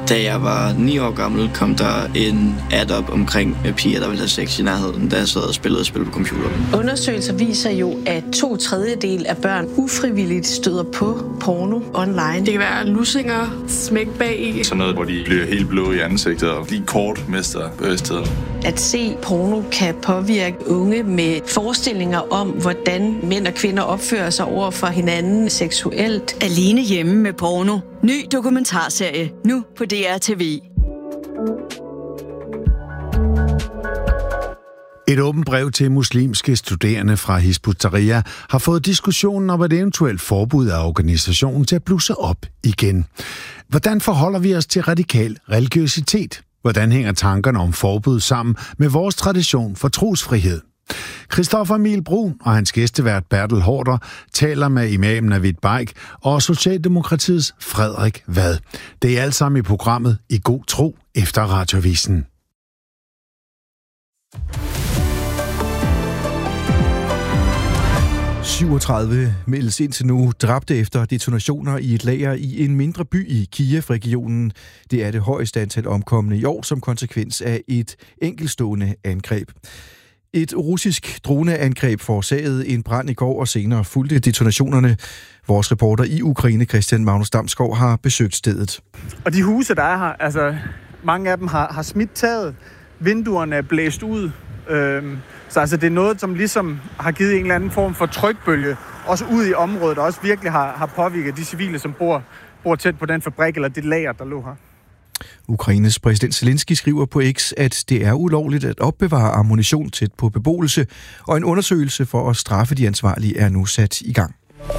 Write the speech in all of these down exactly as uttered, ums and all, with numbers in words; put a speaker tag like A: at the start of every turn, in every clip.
A: Da jeg var ni år gammel, kom der en ad op omkring piger, der ville have sex i nærheden, da jeg sad og spillede spil på computeren.
B: Undersøgelser viser jo, at to tredjedel af børn ufrivilligt støder på porno online.
C: Det kan være lussinger, smæk bag i.
D: Sådan noget, hvor de bliver helt blå i ansigtet og lige kort mister bevidstheden.
B: At se porno kan påvirke unge med forestillinger om, hvordan mænd og kvinder opfører sig over for hinanden seksuelt.
E: Alene hjemme med porno. Ny dokumentarserie nu på D R T V.
F: Et åbent brev til muslimske studerende fra Hizb ut-Tahrir har fået diskussionen om et eventuelt forbud af organisationen til at blusse op igen. Hvordan forholder vi os til radikal religiøsitet? Hvordan hænger tankerne om forbud sammen med vores tradition for trosfrihed? Christoffer Emil Bruun og hans gæstevært Bertel Haarder taler med imamen Navid Baik og Socialdemokratiets Frederik Vad. Det er alt sammen i programmet I God Tro efter Radioavisen.
G: syvogtredive meldes indtil nu dræbte efter detonationer i et lager i en mindre by i Kiev-regionen. Det er det højeste antal omkomne i år som konsekvens af et enkeltstående angreb. Et russisk droneangreb forårsagede en brand i går, og senere fulgte detonationerne. Vores reporter i Ukraine, Christian Magnus Damsgaard, har besøgt stedet.
H: Og de huse, der er her, altså mange af dem har, har smidt taget, vinduerne er blæst ud. Øhm, så altså, det er noget, som ligesom har givet en eller anden form for trykbølge, også ud i området, og også virkelig har, har påvirket de civile, som bor, bor tæt på den fabrik eller det lager, der lå her.
G: Ukraines præsident Zelensky skriver på X, at det er ulovligt at opbevare ammunition tæt på beboelse, og en undersøgelse for at straffe de ansvarlige er nu sat i gang.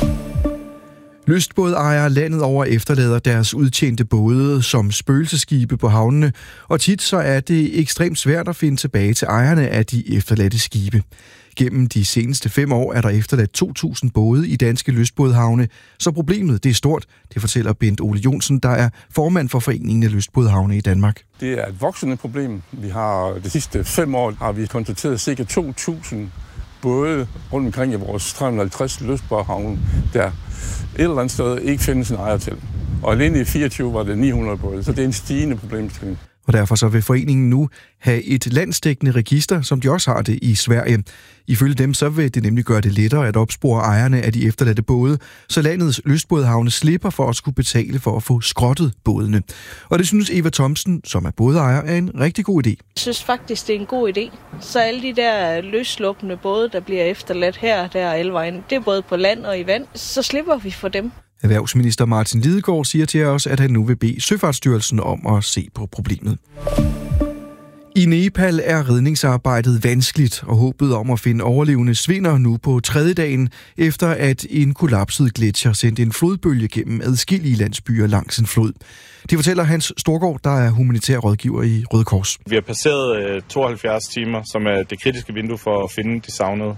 G: Lystbådejere landet over efterlader deres udtjente både som spøgelseskibe på havnene, og tit så er det ekstremt svært at finde tilbage til ejerne af de efterladte skibe. Gennem de seneste fem år er der efterladt to tusind både i danske lystbådhavne, så problemet det er stort, det fortæller Bent Ole Jonsen, der er formand for Foreningen af Lystbådhavne i Danmark.
I: Det er et voksende problem. Vi har de sidste fem år har vi konstateret ca. to tusind både rundt omkring i vores tre hundrede og halvtreds lystbådhavne, der et eller andet sted ikke findes en ejer til. Og alene i fireogtyve var det ni hundrede både, så det er en stigende problemstilling.
G: Og derfor så vil foreningen nu have et landsdækkende register, som de også har det i Sverige. Ifølge dem så vil det nemlig gøre det lettere at opspore ejerne af de efterladte både, så landets lystbådhavne slipper for at skulle betale for at få skrottet bådene. Og det synes Eva Thomsen, som er bådejer, er en rigtig god idé.
J: Jeg synes faktisk, det er en god idé. Så alle de der løsluppende både, der bliver efterladt her, der og alle vejen, det er både på land og i vand, så slipper vi for dem.
G: Erhvervsminister Martin Lidegaard siger til os, at han nu vil bede Søfartsstyrelsen om at se på problemet. I Nepal er redningsarbejdet vanskeligt, og håbet om at finde overlevende svinder nu på tredje dagen, efter at en kollapset gletsjer sendte en flodbølge gennem adskillige landsbyer langs en flod. Det fortæller Hans Storgård, der er humanitær rådgiver i Røde Kors.
K: Vi har passeret tooghalvfjerds timer, som er det kritiske vindue for at finde de savnede,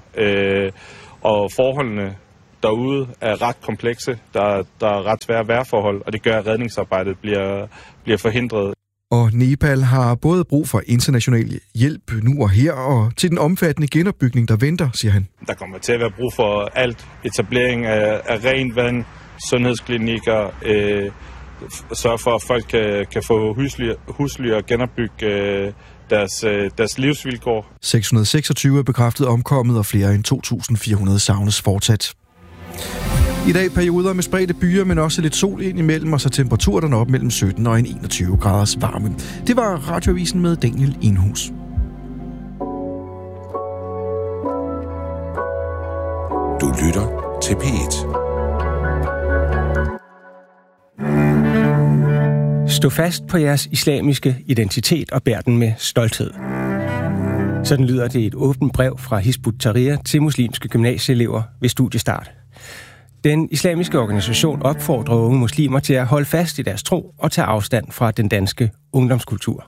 K: og forholdene derude er ret komplekse. Der, der er ret svære vejrforhold, og det gør, at redningsarbejdet bliver, bliver forhindret.
G: Og Nepal har både brug for international hjælp nu og her, og til den omfattende genopbygning, der venter, siger han.
K: Der kommer til at være brug for alt. Etablering af, af rent vand, sundhedsklinikker, øh, sørge for, at folk kan, kan få husly, husly og genopbygge øh, deres, øh, deres livsvilkår.
G: seks hundrede og seksogtyve er bekræftet omkommet, og flere end to tusind fire hundrede savnes fortsat. I dag perioder med spredte byer, men også lidt sol ind imellem, og så temperaturen op mellem sytten og enogtyve graders varme. Det var Radioavisen med Daniel Enhus.
L: Du lytter til P et.
M: Stå fast på jeres islamiske identitet og bær den med stolthed. Sådan lyder det et åbent brev fra Hizb ut-Tahrir til muslimske gymnasieelever ved studiestart. Den islamiske organisation opfordrer unge muslimer til at holde fast i deres tro og tage afstand fra den danske ungdomskultur.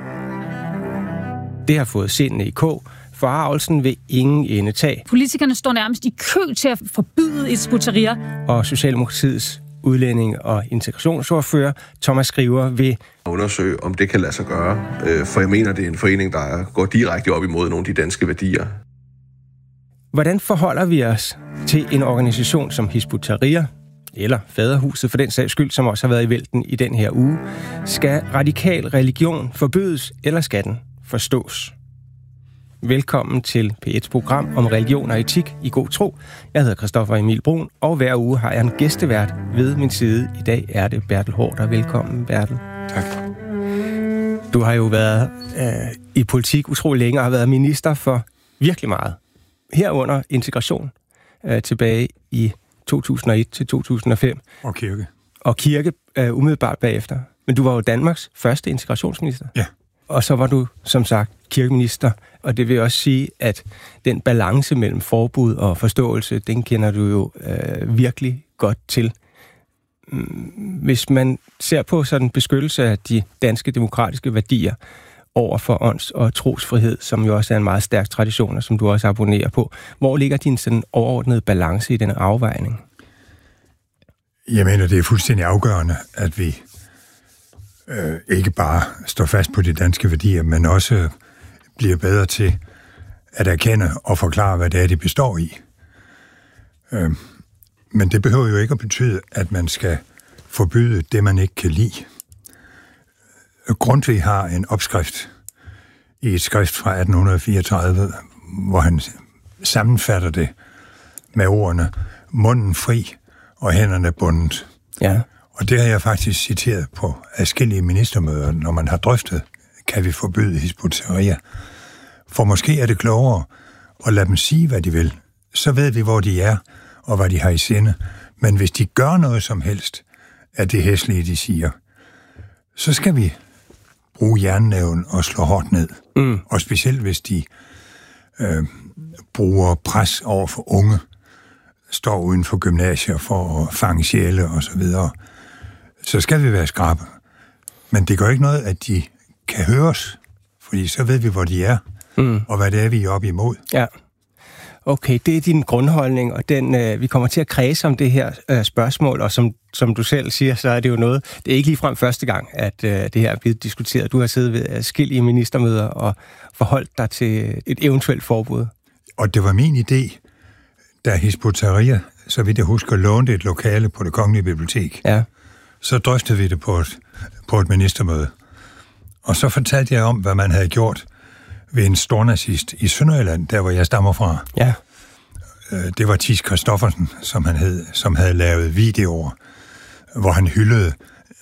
M: Det har fået sindene i kog. Forargelsen vil ingen ende tage.
N: Politikerne står nærmest i kø til at forbyde Hizb ut-Tahrir.
M: Og Socialdemokratiets udlænding- og integrationsordfører Thomas Skriver vil
O: undersøge, om det kan lade sig gøre. For jeg mener, det er en forening, der går direkte op imod nogle af de danske værdier.
M: Hvordan forholder vi os til en organisation som Hizb ut-Tahrir? eller Faderhuset for den sags skyld, som også har været i vælten i den her uge. Skal radikal religion forbydes, eller skal den forstås? Velkommen til P et's program om religion og etik i god tro. Jeg hedder Christoffer Emil Brun, og hver uge har jeg en gæstevært ved min side. I dag er det Bertel Haarder. Velkommen, Bertel.
P: Tak.
M: Du har jo været øh, i politik utrolig længe og har været minister for virkelig meget. Herunder integration øh, tilbage i to tusind og et til to tusind og fem.
P: Og kirke.
M: Og kirke øh, umiddelbart bagefter. Men du var jo Danmarks første integrationsminister.
P: Ja.
M: Og så var du, som sagt, kirkeminister. Og det vil også sige, at den balance mellem forbud og forståelse, den kender du jo øh, virkelig godt til. Hvis man ser på sådan beskyttelse af de danske demokratiske værdier over for ånds- og trosfrihed, som jo også er en meget stærk tradition, og som du også abonnerer på, hvor ligger din sådan overordnede balance i den afvejning?
P: Jeg mener, det er fuldstændig afgørende, at vi øh, ikke bare står fast på de danske værdier, men også bliver bedre til at erkende og forklare, hvad det er, de består i. Øh, men det behøver jo ikke at betyde, at man skal forbyde det, man ikke kan lide. Grundtvig har en opskrift i et skrift fra atten fireogtredive, hvor han sammenfatter det med ordene munden fri og hænderne bundet.
M: Ja.
P: Og det har jeg faktisk citeret på adskillige ministermøder, når man har drøftet, kan vi forbyde Hizb ut-Tahrir. For måske er det klogere at lade dem sige, hvad de vil. Så ved vi, hvor de er, og hvad de har i sinde. Men hvis de gør noget som helst af det hæslige, de siger, så skal vi bruge jernnæven og slå hårdt ned.
M: Mm.
P: Og specielt hvis de øh, bruger pres over for unge, står uden for gymnasier for at fange sjæle og så videre, så skal vi være skrappe. Men det gør ikke noget, at de kan høres, fordi så ved vi, hvor de er, mm. og hvad det er, vi er oppe imod.
M: Ja. Okay, det er din grundholdning, og den, øh, vi kommer til at kredse om det her øh, spørgsmål, og som, som du selv siger, så er det jo noget, det er ikke ligefrem første gang, at øh, det her er blevet diskuteret. Du har siddet ved adskillige ministermøder og forholdt dig til et eventuelt forbud.
P: Og det var min idé, da Hizb ut-Tahrir, så vidt jeg husker, lånte et lokale på Det Kongelige Bibliotek.
M: Ja.
P: Så drøftede vi det på et, på et ministermøde. Og så fortalte jeg om, hvad man havde gjort ved en stornazist i Sønderjylland, der hvor jeg stammer fra.
M: Ja.
P: Det var Thies Christoffersen, som han hed, som havde lavet videoer, hvor han hyldede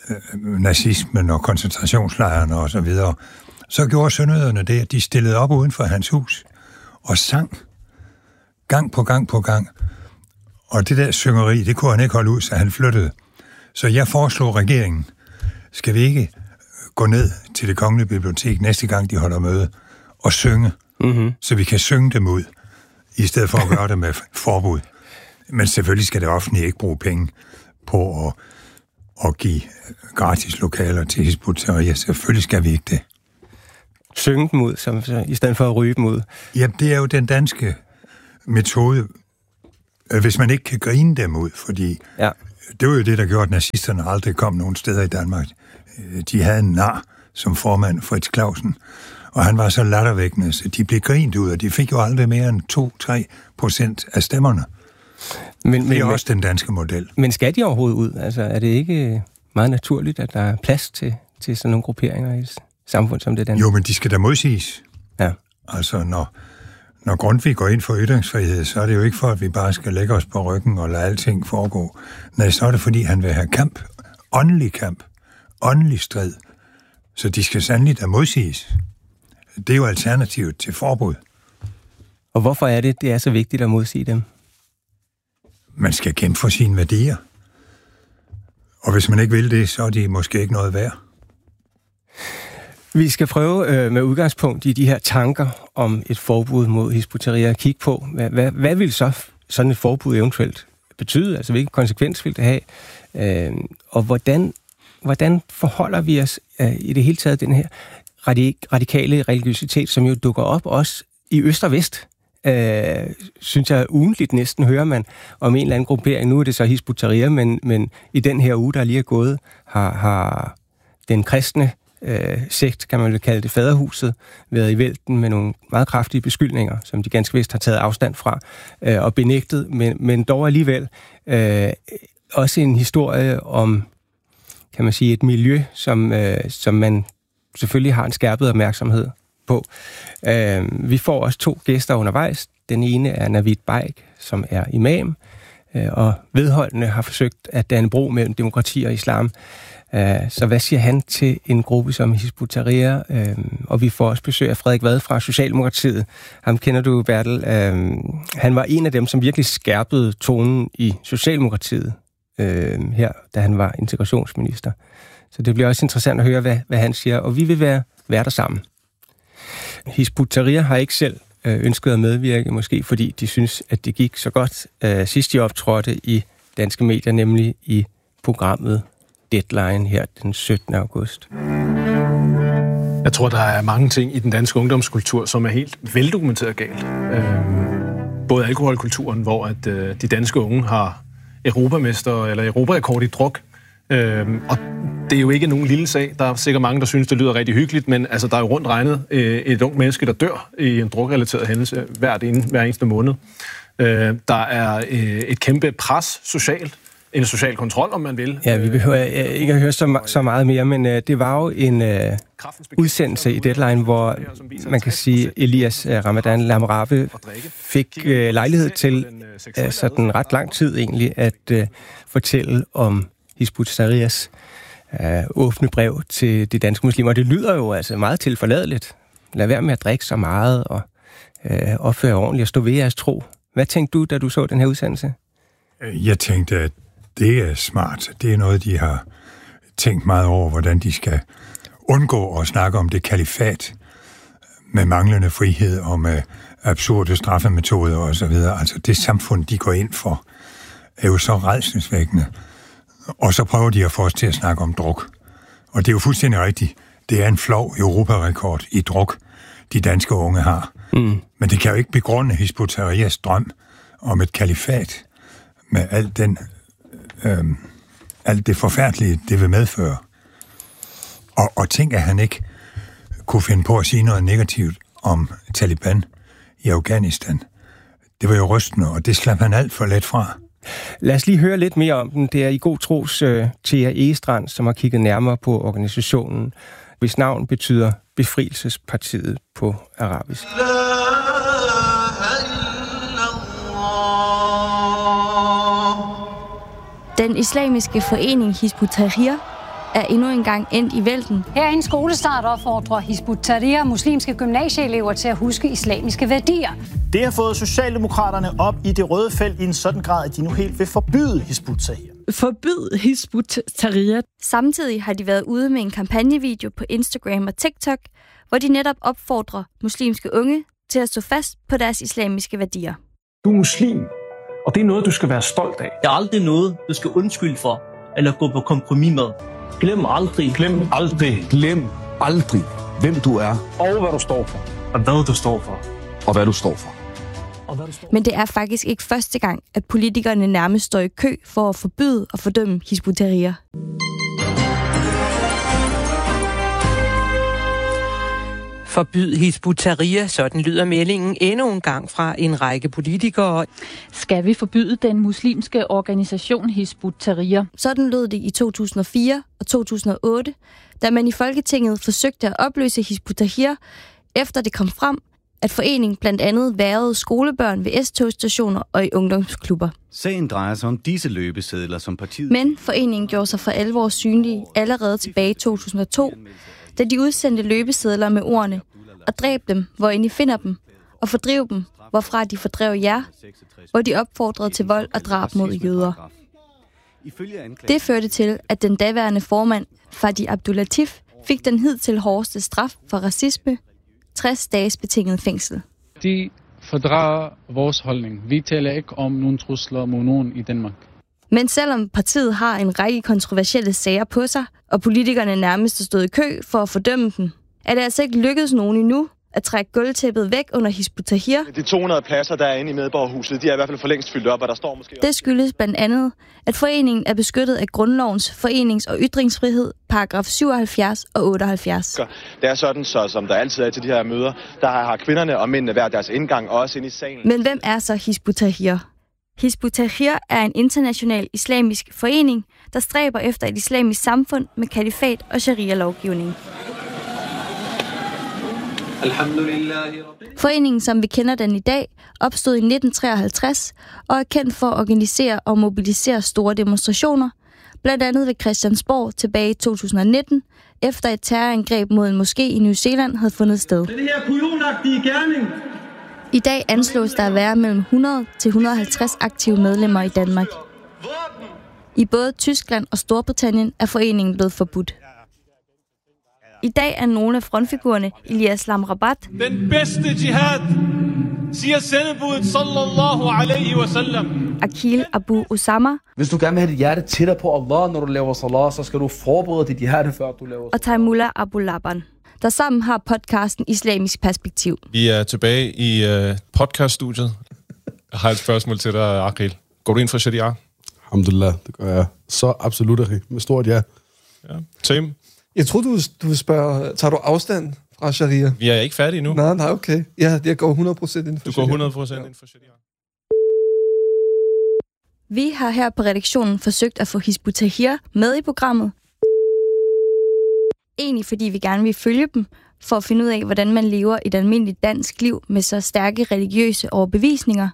P: nazismen og koncentrationslejrene og så videre. Så gjorde sønderjyderne det, at de stillede op uden for hans hus og sang gang på gang på gang. Og det der syngeri, det kunne han ikke holde ud, så han flyttede. Så jeg foreslog regeringen, skal vi ikke gå ned til Det Kongelige Bibliotek næste gang, de holder møde, og synge,
M: mm-hmm.
P: så vi kan synge dem ud, i stedet for at gøre det med forbud. Men selvfølgelig skal det offentlige ikke bruge penge på at, at give gratis lokaler til Hizb ut-Tahrir. Selvfølgelig skal vi ikke det.
M: Synge dem ud, som, i stedet for at ryge dem ud?
P: Ja, det er jo den danske metode, hvis man ikke kan grine dem ud, fordi
M: ja.
P: Det var jo det, der gjorde, at nazisterne aldrig kom nogen steder i Danmark. De havde en nar som formand, Frits Clausen, og han var så lattervækkende, så de blev grint ud, og de fik jo aldrig mere end to til tre procent af stemmerne. Men, det er men, også den danske model.
M: Men skal de overhovedet ud? Altså, er det ikke meget naturligt, at der er plads til, til sådan nogle grupperinger i et samfund som det danske?
P: Jo, men de skal da modsiges.
M: Ja.
P: Altså, når, når Grundtvig går ind for ytringsfrihed, så er det jo ikke for, at vi bare skal lægge os på ryggen og lade alting foregå. Nej, så er det, fordi han vil have kamp. Åndelig kamp. Åndelig strid. Så de skal sandelig da modsiges. Det er jo alternativet til forbud.
M: Og hvorfor er det, det er så vigtigt at modsige dem?
P: Man skal kæmpe for sine værdier. Og hvis man ikke vil det, så er de måske ikke noget værd.
M: Vi skal prøve øh, med udgangspunkt i de her tanker om et forbud mod Hizb ut-Tahrir at kigge på, hvad, hvad, hvad vil så sådan et forbud eventuelt betyde? Altså hvilken konsekvens vil det have? Øh, og hvordan, hvordan forholder vi os øh, i det hele taget den her radikale religiøsitet, som jo dukker op også i øst og vest? Øh, synes jeg ugentligt næsten hører man om en eller anden gruppering. Nu er det så Hizb ut-Tahrir, men, men i den her uge, der lige er gået, har, har den kristne øh, sekt, kan man vel kalde det, Faderhuset, været i vælten med nogle meget kraftige beskyldninger, som de ganske vist har taget afstand fra øh, og benægtet, men, men dog alligevel øh, også en historie om, kan man sige, et miljø, som, øh, som man selvfølgelig har en skærpet opmærksomhed på. Øh, vi får også to gæster undervejs. Den ene er Navid Baik, som er imam, øh, og vedholdende har forsøgt at danne bro mellem demokrati og islam. Øh, så hvad siger han til en gruppe som Hizb ut-Tahrir? Øh, og vi får også besøg af Frederik Vad fra Socialdemokratiet. Ham kender du, Bertel. Øh, han var en af dem, som virkelig skærpede tonen i Socialdemokratiet øh, her, da han var integrationsminister. Så det bliver også interessant at høre, hvad, hvad han siger, og vi vil være, være der sammen. Hizb ut-Tahrir har ikke selv øh, ønsket at medvirke, måske fordi de synes, at det gik så godt øh, sidst de optrådte i danske medier, nemlig i programmet Deadline her den syttende august.
Q: Jeg tror, der er mange ting i den danske ungdomskultur, som er helt veldokumenteret galt. Både alkoholkulturen, hvor at de danske unge har europamester eller europarekord i druk. Og det er jo ikke nogen lille sag. Der er sikkert mange, der synes, det lyder rigtig hyggeligt, men altså, der er jo rundt regnet et ungt menneske, der dør i en drukrelateret hændelse hvert en, hver eneste måned. Der er et kæmpe pres socialt. En social kontrol, om man vil.
M: Ja, vi behøver ikke at høre så, så meget mere, men uh, det var jo en uh, udsendelse i Deadline, hvor man kan sige, Elias uh, Ramadan Lamrabe fik uh, lejlighed til uh, sådan ret lang tid egentlig at uh, fortælle om Hizb ut-Tahrirs uh, åbne brev til de danske muslimer. Det lyder jo altså meget tilforladeligt. Lad være med at drikke så meget og uh, opføre ordentligt og stå ved jeres tro. Hvad tænkte du, da du så den her udsendelse?
P: Jeg tænkte, at det er smart. Det er noget, de har tænkt meget over, hvordan de skal undgå at snakke om det kalifat med manglende frihed og med absurde straffemetoder osv. Altså det samfund, de går ind for, er jo så rædselsvækkende. Og så prøver de at få os til at snakke om druk. Og det er jo fuldstændig rigtigt. Det er en flov europarekord i druk, de danske unge har. Mm. Men det kan jo ikke begrunde Hizb ut-Tahrirs drøm om et kalifat med al den Øhm, alt det forfærdelige, det vil medføre. Og, og tænk, at han ikke kunne finde på at sige noget negativt om Taliban i Afghanistan. Det var jo rystende, og det slap han alt for let fra.
M: Lad os lige høre lidt mere om den. Det er i god tros uh, Thea Egestrand, som har kigget nærmere på organisationen, hvis navn betyder Befrielsespartiet på arabisk.
R: Den islamiske forening Hizb ut-Tahrir er endnu engang endt i vælten.
N: Her i en skolestart opfordrer Hizb ut-Tahrir muslimske gymnasieelever til at huske islamiske værdier.
S: Det har fået Socialdemokraterne op i det røde felt i en sådan grad, at de nu helt vil forbyde Hizb ut-Tahrir.
T: Forbyd Hizb ut-Tahrir.
R: Samtidig har de været ude med en kampagnevideo på Instagram og TikTok, hvor de netop opfordrer muslimske unge til at stå fast på deres islamiske værdier.
Q: Du er muslim. Og det er noget, du skal være stolt af.
U: Det er aldrig noget, du skal undskylde for, eller gå på kompromis med. Glem aldrig.
V: Glem aldrig. Glem aldrig, hvem du er.
Q: Og hvad du står for. Og hvad du står for.
V: Og hvad du står for.
R: Men det er faktisk ikke første gang, at politikerne nærmest står i kø for at forbyde og fordømme Hizb ut-Tahrir.
W: Forbyd Hizb ut-Tahrir, sådan lyder meldingen endnu en gang fra en række politikere.
N: Skal vi forbyde den muslimske organisation Hizb ut-Tahrir?
R: Sådan lød det i to tusind og fire og to tusind og otte, da man i Folketinget forsøgte at opløse Hizb ut-Tahrir, efter det kom frem, at foreningen blandt andet værede skolebørn ved S-togstationer og i ungdomsklubber.
X: Sagen drejer sig om disse løbesedler, som partiet...
R: Men foreningen gjorde sig for alvor synlige allerede tilbage i to tusind og to, da de udsendte løbesedler med ordene og dræb dem, hvor I finder dem, og fordriv dem, hvorfra de fordrev jer, hvor de opfordrede til vold og drab mod jøder. Det førte til, at den daværende formand, Fadi Abdulatif, fik den hidtil hårdeste straf for racisme, tres dages betinget fængsel.
Y: De fordrager vores holdning. Vi taler ikke om nogen trusler mod nogen i Danmark.
R: Men selvom partiet har en række kontroversielle sager på sig, og politikerne nærmest har stået i kø for at fordømme dem, er det altså ikke lykkedes nogen endnu at trække gulvtæppet væk under Hizb ut-Tahrir.
Z: De to hundrede pladser, der er inde i Medborgerhuset, de er i hvert fald for længst fyldt op, og der står måske...
R: Det skyldes blandt andet, at foreningen er beskyttet af grundlovens forenings- og ytringsfrihed, paragraf syvoghalvfjerds og otteoghalvfjerds.
Z: Det er sådan, så som der altid er til de her møder, der har kvinderne og mændene hver deres indgang også ind i salen.
R: Men hvem er så Hizb ut-Tahrir? Hizb ut-Tahrir er en international islamisk forening, der stræber efter et islamisk samfund med kalifat og sharia-lovgivning. Foreningen, som vi kender den i dag, opstod i nitten treoghalvtreds og er kendt for at organisere og mobilisere store demonstrationer, blandt andet ved Christiansborg tilbage i to tusind og nitten, efter et terrorangreb mod en moské i New Zealand havde fundet sted.
A: Den her kujonagtige gerning.
R: I dag anslås der at være mellem hundrede til et hundrede og halvtreds aktive medlemmer i Danmark. I både Tyskland og Storbritannien er foreningen blevet forbudt. I dag er nogle af frontfigurerne Elias Lamrabat,
A: den bedste jihad, siger sendebudet sallallahu alaihi wasallam.
R: Akil Abu Osama.
B: Hvis du gerne vil have dit hjerte tættere på Allah, når du laver salat, så skal du forberede dit hjerte, før du laver salat.
R: Og Taimullah Abu Laban, der sammen har podcasten Islamisk Perspektiv.
C: Vi er tilbage i uh, podcaststudiet. Jeg har et spørgsmål til dig, Akil. Går du ind for sharia?
D: Alhamdulillah, det gør jeg. Så absolut, Akil. Med stort ja.
C: Ja. Tim?
E: Jeg tror du, du spørger, tager du afstand fra sharia?
C: Vi er ikke færdige nu.
E: Nej, nej, okay. Ja, jeg går hundrede procent ind for
C: du
E: sharia.
C: Du går hundrede procent ind for sharia.
R: Vi har her på redaktionen forsøgt at få Hizb ut-Tahrir med i programmet. Egentlig fordi vi gerne vil følge dem, for at finde ud af, hvordan man lever et almindeligt dansk liv med så stærke religiøse overbevisninger.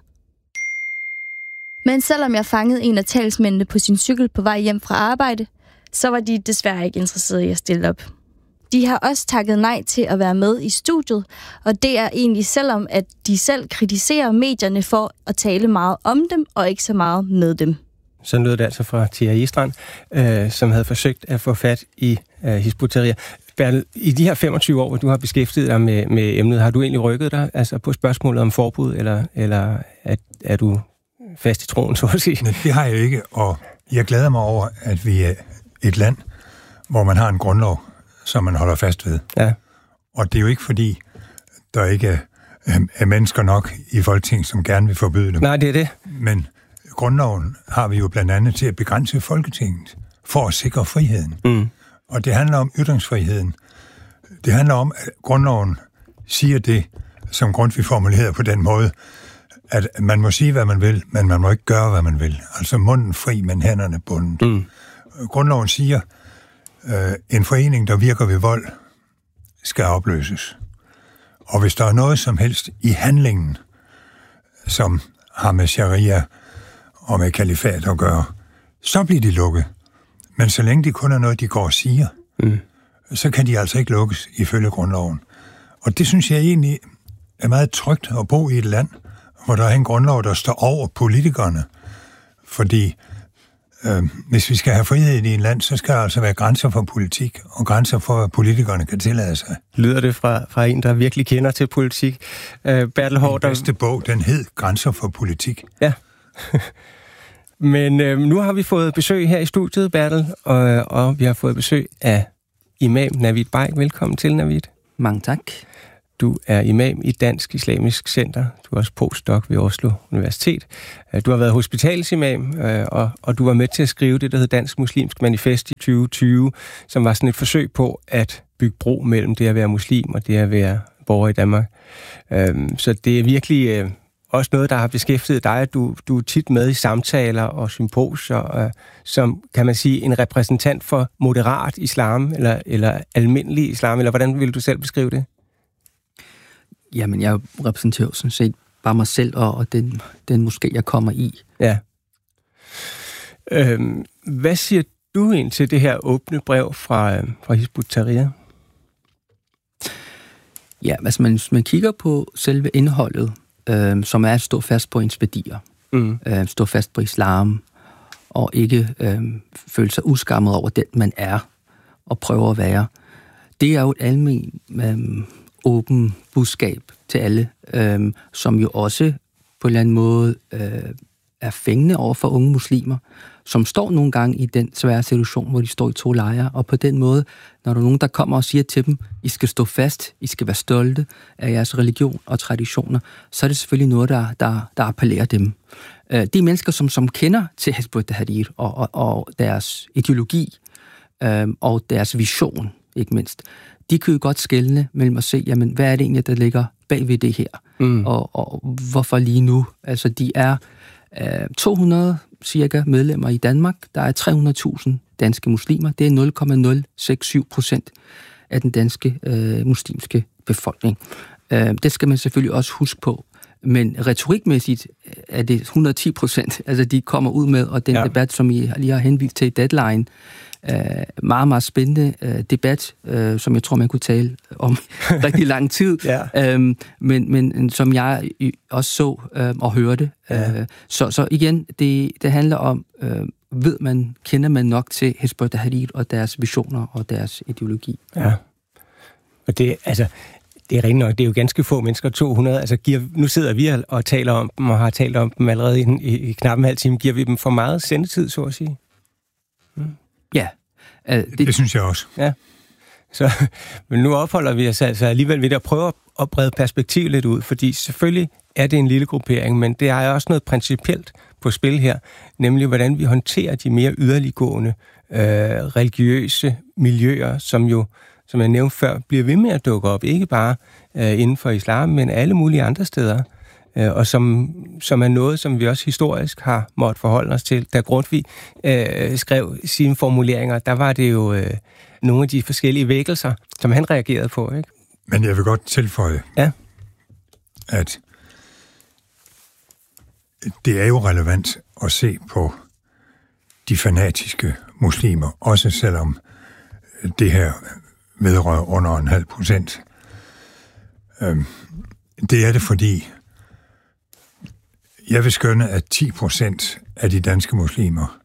R: Men selvom jeg fangede en af talsmændene på sin cykel på vej hjem fra arbejde, så var de desværre ikke interesserede i at stille op. De har også takket nej til at være med i studiet, og det er egentlig selvom, at de selv kritiserer medierne for at tale meget om dem, og ikke så meget med dem.
M: Sådan lød det altså fra Tia Estrand, øh, som havde forsøgt at få fat i øh, Hizb ut-Tahrir. Bertel, i de her femogtyve år, hvor du har beskæftiget dig med, med emnet, har du egentlig rykket dig altså på spørgsmålet om forbud, eller, eller er, er du fast i troen, så at sige?
P: Nej, det har jeg ikke, og jeg glæder mig over, at vi er et land, hvor man har en grundlov, som man holder fast ved.
M: Ja.
P: Og det er jo ikke fordi, der ikke er, er mennesker nok i Folketinget, som gerne vil forbyde dem.
M: Nej, det er det.
P: Men grundloven har vi jo blandt andet til at begrænse Folketinget, for at sikre friheden.
M: Mm.
P: Og det handler om ytringsfriheden. Det handler om, at grundloven siger det, som Grundtvig formulerer på den måde, at man må sige, hvad man vil, men man må ikke gøre, hvad man vil. Altså munden fri, men hænderne bundet.
M: Mm.
P: Grundloven siger, øh, en forening, der virker ved vold, skal opløses. Og hvis der er noget som helst i handlingen, som har med sharia og med kalifat at gøre, så bliver de lukket. Men så længe det kun er noget, de går og siger,
M: mm.
P: så kan de altså ikke lukkes ifølge grundloven. Og det synes jeg egentlig er meget trygt at bo i et land, hvor der er en grundlov, der står over politikerne. Fordi øh, hvis vi skal have frihed i en land, så skal der altså være grænser for politik, og grænser for, hvad politikerne kan tillade sig.
M: Lyder det fra, fra en, der virkelig kender til politik? Uh, Bertel Haarder...
P: Den bedste bog, den hed Grænser for politik.
M: Ja. Men øh, nu har vi fået besøg her i studiet, Bertel, og, og vi har fået besøg af imam Navid Baik. Velkommen til, Navid.
F: Mange tak.
M: Du er imam i Dansk Islamisk Center. Du er også postdoc ved Oslo Universitet. Du har været hospitalsimam, og, og du var med til at skrive det, der hed Dansk Muslimsk Manifest i tyve tyve, som var sådan et forsøg på at bygge bro mellem det at være muslim og det at være borger i Danmark. Så det er virkelig også noget, der har beskæftiget dig. Du, du er tit med i samtaler og symposier, som, kan man sige, en repræsentant for moderat islam, eller, eller almindelig islam, eller hvordan vil du selv beskrive det?
F: Jamen, jeg repræsenterer sådan set bare mig selv og, og den, den moské, jeg kommer i.
M: Ja. Øhm, hvad siger du ind til det her åbne brev fra, fra Hizb ut-Tahrir?
F: Ja, altså man, man kigger på selve indholdet, øh, som er at stå fast på ens værdier.
M: Mm.
F: Øh, stå fast på islam, og ikke øh, føle sig uskammet over den, man er, og prøve at være. Det er jo et almen øh, åben budskab til alle, øh, som jo også på en eller anden måde øh, er fængende over for unge muslimer, som står nogle gange i den svære situation, hvor de står i to lejre, og på den måde, når der er nogen, der kommer og siger til dem, I skal stå fast, I skal være stolte af jeres religion og traditioner, så er det selvfølgelig noget, der, der, der appellerer dem. De mennesker, som, som kender til Hizb ut-Tahrir og, og, og deres ideologi øh, og deres vision, ikke mindst, de kan jo godt skelne mellem at se, jamen, hvad er det egentlig, der ligger bag ved det her,
M: mm.
F: og, og hvorfor lige nu? Altså, de er to hundrede cirka medlemmer i Danmark. Der er tre hundrede tusind danske muslimer. Det er nul komma nul seks syv procent af den danske øh, muslimske befolkning. Øh, det skal man selvfølgelig også huske på. Men retorikmæssigt er det hundrede og ti procent, altså de kommer ud med, og den ja. debat, som I lige har henvist til i Deadline, øh, meget, meget spændende øh, debat, øh, som jeg tror, man kunne tale om rigtig lang tid, ja. øhm, men, men som jeg også så øh, og hørte. Ja. Øh, så, så igen, det, det handler om, øh, ved man, kender man nok til Hizb ut-Tahrir og deres visioner og deres ideologi.
M: Ja, og det, altså... Det er rent nok, det er jo ganske få mennesker, to hundrede. Altså, giver, nu sidder vi og taler om dem, og har talt om dem allerede i, i, i knap en halv time. Giver vi dem for meget sendetid, så at sige?
F: Hmm. Ja.
P: Uh, det, det synes jeg også.
M: Ja. Så, men nu opholder vi os altså alligevel ved at prøve at brede perspektivet lidt ud, fordi selvfølgelig er det en lille gruppering, men det er også noget principielt på spil her, nemlig hvordan vi håndterer de mere yderliggående øh, religiøse miljøer, som jo som jeg nævnte før, bliver ved med at dukke op, ikke bare øh, inden for islam, men alle mulige andre steder, øh, og som, som er noget, som vi også historisk har måttet forholde os til. Da Grundtvig øh, skrev sine formuleringer, der var det jo øh, nogle af de forskellige vækkelser, som han reagerede på, ikke?
P: Men jeg vil godt tilføje,
M: ja.
P: at det er jo relevant at se på de fanatiske muslimer, også selvom det her vedrører under en halv procent. Øhm, det er det, fordi jeg vil skønne, at ti procent af de danske muslimer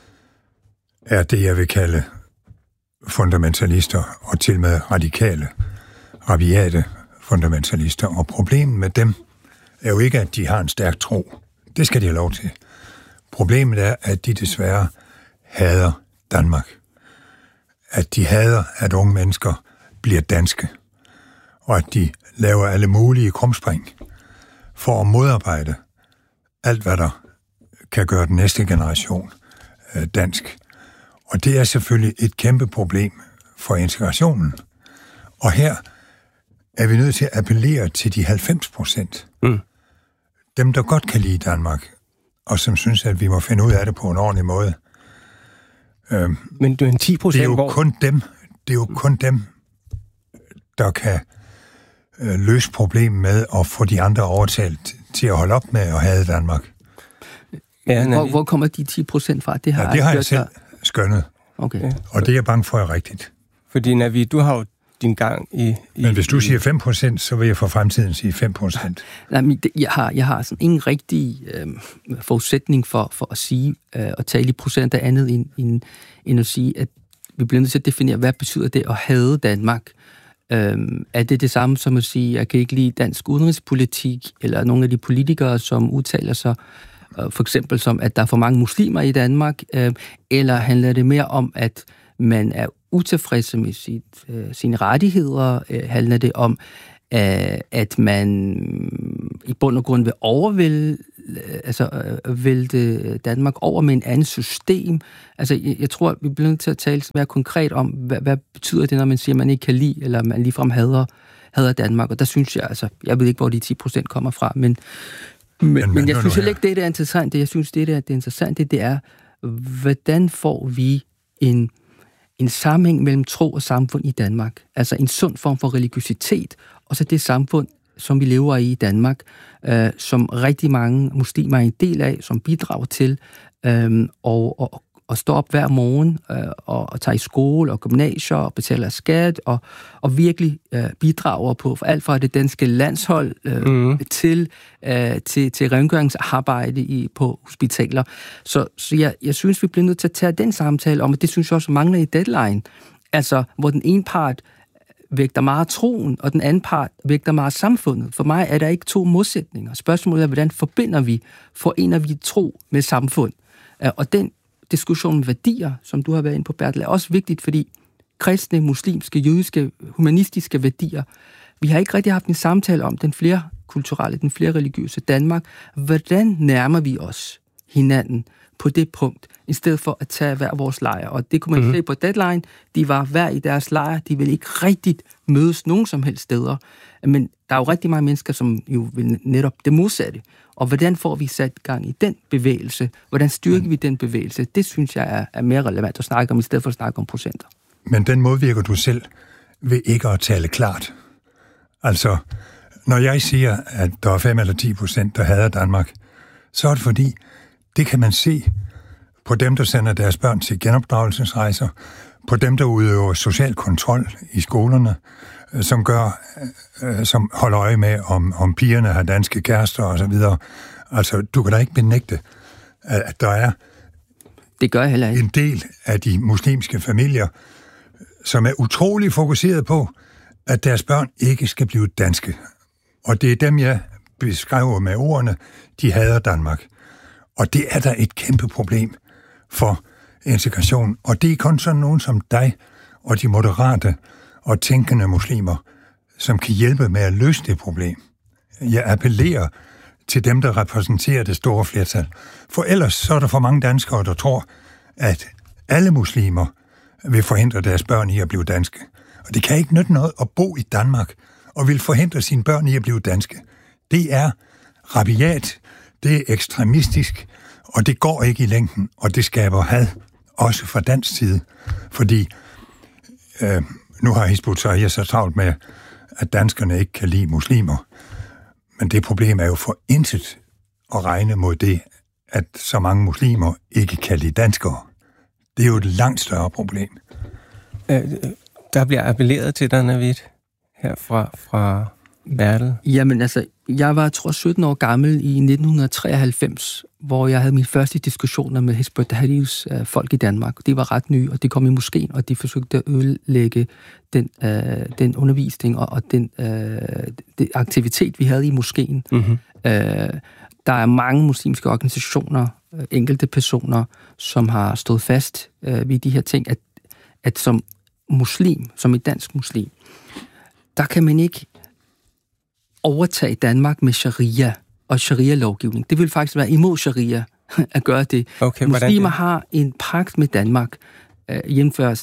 P: er det, jeg vil kalde fundamentalister, og til med radikale, rabiate fundamentalister. Og problemet med dem er jo ikke, at de har en stærk tro. Det skal de have lov til. Problemet er, at de desværre hader Danmark. At de hader, at unge mennesker bliver danske, og at de laver alle mulige krumspring for at modarbejde alt, hvad der kan gøre den næste generation øh, dansk. Og det er selvfølgelig et kæmpe problem for integrationen. Og her er vi nødt til at appellere til de halvfems procent. Mm. Dem, der godt kan lide Danmark, og som synes, at vi må finde ud af det på en ordentlig måde. Øhm,
M: Men det er en ti procent,
P: det er jo
M: hvor...
P: kun dem, det er jo kun dem, der kan øh, løse problemet med at få de andre overtalt til at holde op med at hade Danmark.
F: Ja, hvor, hvor kommer de ti procent fra? Det har,
P: ja, det har jeg, jeg selv skønnet.
F: Okay.
P: Ja. Og det er jeg bange for er rigtigt.
M: Fordi Navi, du har jo din gang i... i
P: Men hvis du siger fem procent, så vil jeg for fremtiden sige fem procent.
F: Nej, men det, jeg har, jeg har sådan ingen rigtig øh, forudsætning for, for at sige øh, og tale i procent af andet, end, end, end at sige, at vi bliver nødt til at definere, hvad betyder det at hade Danmark? Øh, er det det samme som at sige, at jeg kan ikke lide dansk udenrigspolitik, eller nogle af de politikere, som udtaler sig, øh, for eksempel som, at der er for mange muslimer i Danmark, øh, eller handler det mere om, at man er utilfredse med sit, øh, sine rettigheder? Øh, handler det om, øh, at man i bund og grund vil overvælde, øh, altså øh, vælte Danmark over med en anden system? Altså, jeg, jeg tror, vi bliver nødt til at tale mere konkret om, hvad, hvad betyder det, når man siger, at man ikke kan lide, eller man ligefrem hader, hader Danmark? Og der synes jeg, altså, jeg ved ikke, hvor de ti procent kommer fra, men, men, men, men jeg synes heller ikke, det, der er interessant. Det, jeg synes, det, der er det interessante, det er, hvordan får vi en en sammenhæng mellem tro og samfund i Danmark. Altså en sund form for religiøsitet, og så det samfund, som vi lever i i Danmark, øh, som rigtig mange muslimer er en del af, som bidrager til, øh, og, og, og står op hver morgen, øh, og, og tager i skole og gymnasier, og betaler skat, og, og virkelig øh, bidrager på for alt fra det danske landshold øh, mm. til, øh, til, til rengøringsarbejde i, på hospitaler. Så, så jeg, jeg synes, vi bliver nødt til at tage den samtale om, og det synes jeg også mangler i Deadline. Altså, hvor den ene part vægter meget troen, og den anden part vægter meget samfundet. For mig er der ikke to modsætninger. Spørgsmålet er, hvordan forbinder vi, forener vi tro med samfund? Og den diskussion med værdier, som du har været inde på, Bertel, er også vigtigt, fordi kristne, muslimske, jødiske, humanistiske værdier, vi har ikke rigtig haft en samtale om den flerkulturelle, den flerreligiøse Danmark. Hvordan nærmer vi os hinanden? på det punkt, i stedet for at tage hver vores lejr. Og det kunne man mm-hmm. se på Deadline. De var hver i deres lejr. De ville ikke rigtigt mødes nogen som helst steder. Men der er jo rigtig mange mennesker, som jo vil netop det modsatte. Og hvordan får vi sat gang i den bevægelse? Hvordan styrker vi den bevægelse? Det synes jeg er, er mere relevant at snakke om, i stedet for at snakke om procenter.
P: Men den modvirker du selv ved ikke at tale klart. Altså, når jeg siger, at der er fem eller ti procent, der hader Danmark, så er det fordi, det kan man se på dem, der sender deres børn til genopdragelsesrejser, på dem, der udøver social kontrol i skolerne, som gør, som holder øje med, om, om pigerne har danske kærester og så videre. Altså, du kan da ikke benægte, at der er
F: det gør jeg heller ikke.
P: En del af de muslimske familier, som er utrolig fokuseret på, at deres børn ikke skal blive danske. Og det er dem, jeg beskriver med ordene, de hader Danmark. Og det er der et kæmpe problem for integration. Og det er kun sådan nogen som dig og de moderate og tænkende muslimer, som kan hjælpe med at løse det problem. Jeg appellerer til dem, der repræsenterer det store flertal. For ellers så er der for mange danskere, der tror, at alle muslimer vil forhindre deres børn i at blive danske. Og det kan ikke nytte noget at bo i Danmark og vil forhindre sine børn i at blive danske. Det er rabiat, det er ekstremistisk, og det går ikke i længden, og det skaber had, også fra dansk side. Fordi øh, nu har Hizb ut-Tahrir så travlt med, at danskerne ikke kan lide muslimer. Men det problem er jo for intet at regne mod det, at så mange muslimer ikke kan lide danskere. Det er jo et langt større problem.
M: Øh, der bliver appelleret til dig, Navid, her fra, fra Bertel.
F: Jamen altså, jeg var, tror sytten år gammel i nitten treoghalvfems, hvor jeg havde mine første diskussioner med Hizb ut-Tahrirs øh, folk i Danmark. De var ret nye, og de kom i moskeen, og de forsøgte at ødelægge den, øh, den undervisning og, og den, øh, den aktivitet, vi havde i moskeen. Mm-hmm. Øh, der er mange muslimske organisationer, øh, enkelte personer, som har stået fast øh, ved de her ting, at, at som muslim, som et dansk muslim, der kan man ikke overtage Danmark med sharia og sharia-lovgivning. Det vil faktisk være imod sharia at gøre det.
M: Okay,
F: muslimer det? Har en pagt med Danmark, øh, jævnfør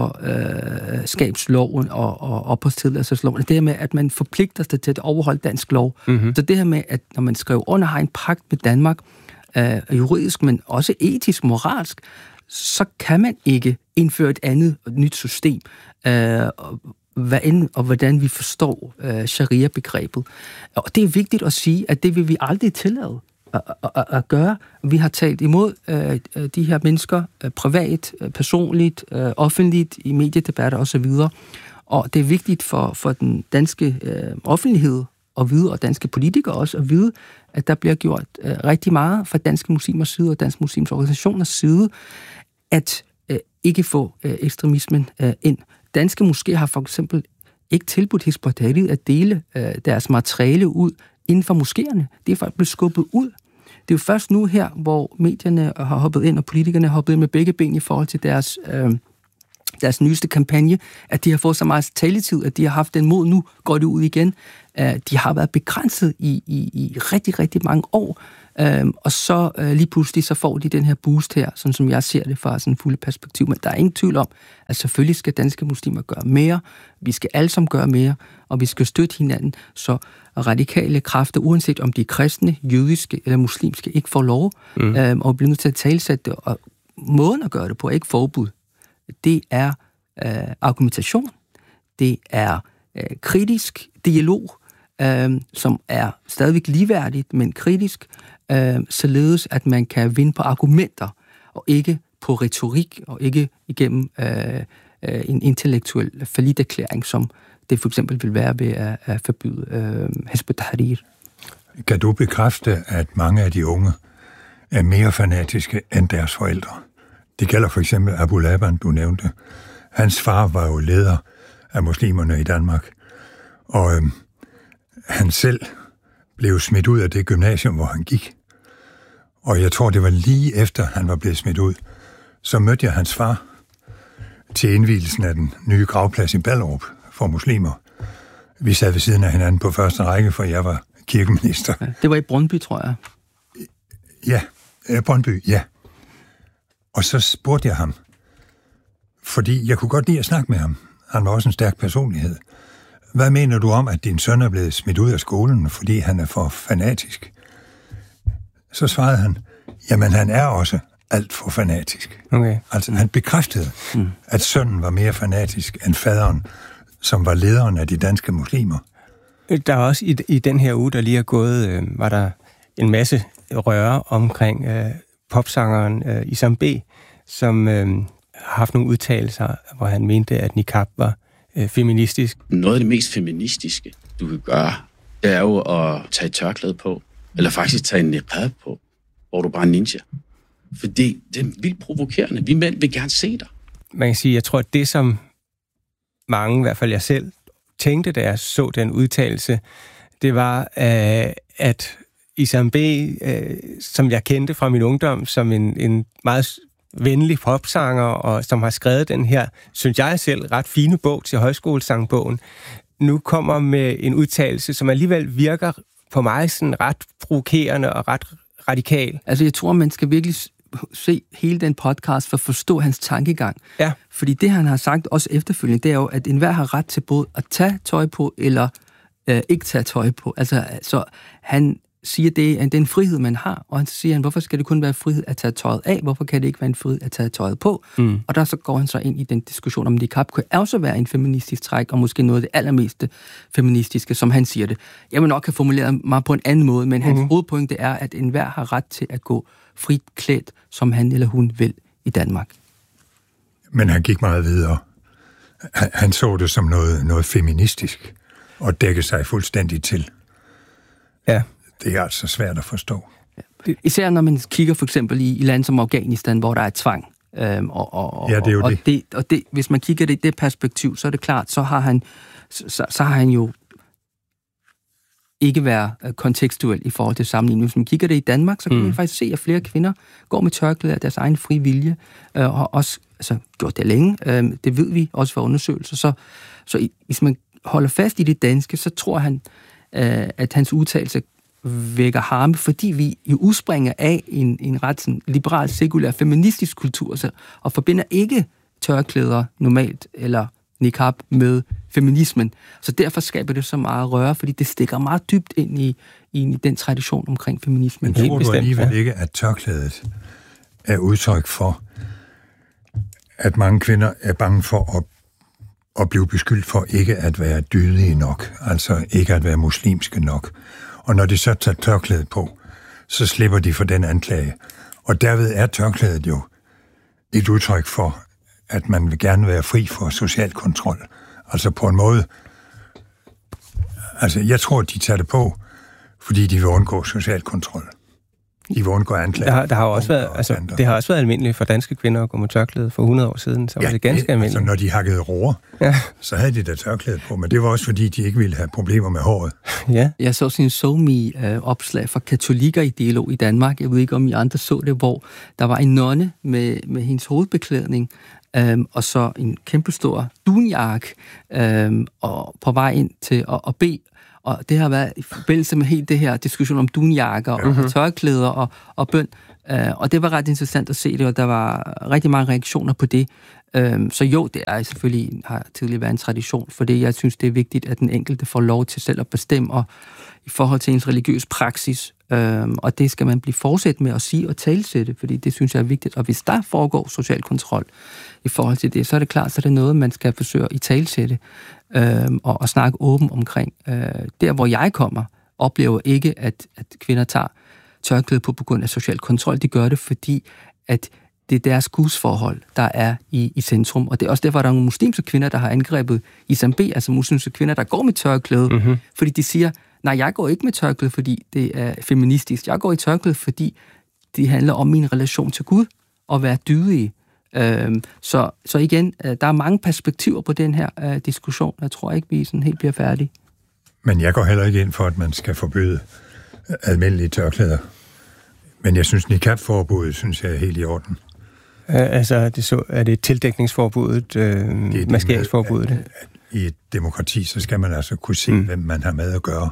F: statsborgerskabsloven øh, og, og opholdstilladelsesloven. Det her med, at man forpligter sig til at overholde dansk lov. Mm-hmm. Så det her med, at når man skriver under, har en pagt med Danmark, øh, juridisk, men også etisk, moralsk, så kan man ikke indføre et andet nyt system, øh, hvad end, og hvordan vi forstår øh, sharia-begrebet. Og det er vigtigt at sige, at det vil vi aldrig tillade at, at, at gøre. Vi har talt imod øh, de her mennesker øh, privat, øh, personligt, øh, offentligt, i mediedebatter osv. Og det er vigtigt for, for den danske øh, offentlighed at vide, og danske politikere også at vide, at der bliver gjort øh, rigtig meget fra danske muslimers side og danske muslimske organisationers side, at øh, ikke få øh, ekstremismen øh, ind. Danske moskéer har for eksempel ikke tilbudt Hizb ut-Tahrir at dele øh, deres materiale ud inden for moskéerne. Det er faktisk blevet skubbet ud. Det er jo først nu her, hvor medierne har hoppet ind, og politikerne har hoppet ind med begge ben i forhold til deres, øh, deres nyeste kampagne, at de har fået så meget taletid, at de har haft den mod. Nu går det ud igen. Øh, de har været begrænset i, i, i rigtig, rigtig mange år. Øhm, og så øh, lige pludselig så får de den her boost her, sådan som jeg ser det fra sådan en fulde perspektiv. Men der er ingen tvivl om, at selvfølgelig skal danske muslimer gøre mere. Vi skal alle sammen gøre mere, og vi skal støtte hinanden, så radikale kræfter, uanset om de er kristne, jødiske eller muslimske, ikke får lov, mm. øhm, og bliver nødt til at talsætte det. Og måden at gøre det på er ikke forbud. Det er øh, argumentation. Det er øh, kritisk dialog, øh, som er stadigvæk ligeværdigt, men kritisk, øh, således at man kan vinde på argumenter, og ikke på retorik, og ikke igennem øh, øh, en intellektuel falliterklæring, som det for eksempel vil være ved at, at forbyde øh, Hizb ut-Tahrir.
P: Kan du bekræfte, at mange af de unge er mere fanatiske end deres forældre? Det gælder for eksempel Abu Laban, du nævnte. Hans far var jo leder af muslimerne i Danmark, og øh, han selv blev smidt ud af det gymnasium, hvor han gik. Og jeg tror, det var lige efter, han var blevet smidt ud, så mødte jeg hans far til indvielsen af den nye gravplads i Ballerup for muslimer. Vi sad ved siden af hinanden på første række, for jeg var kirkeminister.
F: Det var i Brøndby, tror jeg.
P: Ja, Brøndby, ja. Og så spurgte jeg ham, fordi jeg kunne godt lide at snakke med ham. Han var også en stærk personlighed. Hvad mener du om, at din søn er blevet smidt ud af skolen, fordi han er for fanatisk? Så svarede han, jamen han er også alt for fanatisk.
M: Okay.
P: Altså han bekræftede, mm. at sønnen var mere fanatisk end faderen, som var lederen af de danske muslimer.
M: Der er også i, i den her uge, der lige er gået, øh, var der en masse røre omkring øh, popsangeren øh, Isam B, som øh, har haft nogle udtalelser, hvor han mente, at niqab var øh, feministisk.
G: Noget af det mest feministiske, du kan gøre, det er jo at tage et tørklæde på, eller faktisk tage en niqab på, hvor du bare er ninja. Fordi det er vildt provokerende. Vi mænd vil gerne se dig.
M: Man kan sige, jeg tror, at det som mange, i hvert fald jeg selv, tænkte, da jeg så den udtalelse, det var, øh, at Isam B, øh, som jeg kendte fra min ungdom, som en, en meget venlig popsanger, og som har skrevet den her, synes jeg selv, ret fine bog til højskolesangbogen, nu kommer med en udtalelse, som alligevel virker på mig sådan ret provokerende og ret radikal.
F: Altså, jeg tror, man skal virkelig se hele den podcast for at forstå hans tankegang.
M: Ja.
F: Fordi det, han har sagt også efterfølgende, det er jo, at enhver har ret til både at tage tøj på, eller øh, ikke tage tøj på. Altså, så han siger, det er en frihed, man har, og han siger, hvorfor skal det kun være frihed at tage tøjet af? Hvorfor kan det ikke være en frihed at tage tøjet på? Mm. Og der så går han så ind i den diskussion om, niqab kan også være en feministisk træk, og måske noget af det allermeste feministiske, som han siger det. Jeg vil nok have formuleret mig på en anden måde, men hans mm. hovedpointe er, at enhver har ret til at gå frit klædt, som han eller hun vil i Danmark.
P: Men han gik meget videre. Han, han så det som noget, noget feministisk, og dækkede sig fuldstændig til.
M: Ja.
P: Det er altså svært at forstå.
F: Ja. Især når man kigger for eksempel i, i lande som Afghanistan, hvor der er tvang. Øhm, og, og,
P: ja, det er jo
F: og,
P: det.
F: Og det, og det. Hvis man kigger det i det perspektiv, så er det klart, så har han, så, så har han jo ikke været kontekstuel i forhold til sammenligning. Hvis man kigger det i Danmark, så kan mm. man faktisk se, at flere kvinder går med tørklæder af deres egen fri vilje, øh, og har også altså, gjort det længe. Øh, det ved vi også fra undersøgelser. Så, så i, hvis man holder fast i det danske, så tror han, øh, at hans udtalelse vækker harme, fordi vi jo udspringer af en, en ret sådan, liberal, sekulær, feministisk kultur, så, og forbinder ikke tørklæder normalt, eller niqab med feminismen. Så derfor skaber det så meget røre, fordi det stikker meget dybt ind i, i den tradition omkring feminismen.
P: Men tror du alligevel ikke, at tørklædet er udtryk for, at mange kvinder er bange for at, at blive beskyldt for ikke at være dydige nok, altså ikke at være muslimske nok. Og når de så tager tørklædet på, så slipper de for den anklage. Og derved er tørklædet jo et udtryk for, at man vil gerne være fri for social kontrol. Altså på en måde. Altså jeg tror, de tager det på, fordi de vil undgå social kontrol. De vil undgå anklager.
M: Der har, der har også været, altså, det har også været almindeligt for danske kvinder at gå med tørklæde for hundrede år siden, så ja, var det ganske det, almindeligt.
P: Altså når de hakkede roer, ja. så havde de da tørklæde på, men det var også fordi, de ikke ville have problemer med håret.
F: Ja. Jeg så sin SoMe-opslag for katolikker i Dialog i Danmark. Jeg ved ikke, om I andre så det, hvor der var en nonne med, med hendes hovedbeklædning, øhm, og så en kæmpestor dunjakke, øhm, og på vej ind til at, at bede. Og det har været i forbindelse med helt det her diskussion om dunjakker og mm-hmm. tørklæder og, og bøn. Uh, og det var ret interessant at se det, og der var rigtig mange reaktioner på det. Uh, så jo, det er selvfølgelig, har tidligere været en tradition, fordi jeg synes, det er vigtigt, at den enkelte får lov til selv at bestemme, og i forhold til ens religiøs praksis, uh, og det skal man blive fortsat med at sige og talsætte, fordi det synes jeg er vigtigt. Og hvis der foregår social kontrol i forhold til det, så er det klart, så er det noget, man skal forsøge at talsætte. Øhm, og, og snakke åben omkring. Øh, der, hvor jeg kommer, oplever ikke, at, at kvinder tager tørklæde på på grund af social kontrol. De gør det, fordi at det er deres gudsforhold, der er i, i centrum. Og det er også derfor, at der er nogle muslimske kvinder, der har angrebet Isam B, altså muslimske kvinder, der går med tørklæde, mm-hmm. fordi de siger, nej, jeg går ikke med tørklæde, fordi det er feministisk. Jeg går i tørklæde, fordi det handler om min relation til Gud, og være dydig. Øhm, så, så igen, øh, der er mange perspektiver på den her øh, diskussion. Jeg tror ikke, vi sådan helt bliver færdige.
P: Men jeg går heller ikke ind for, at man skal forbyde almindelige tørklæder. Men jeg synes, niqab-forbuddet, synes jeg er helt i orden.
M: Øh, altså, det så, er det tildækningsforbuddet, øh, maskeringsforbuddet?
P: I et demokrati, så skal man altså kunne se, mm. hvem man har med at gøre.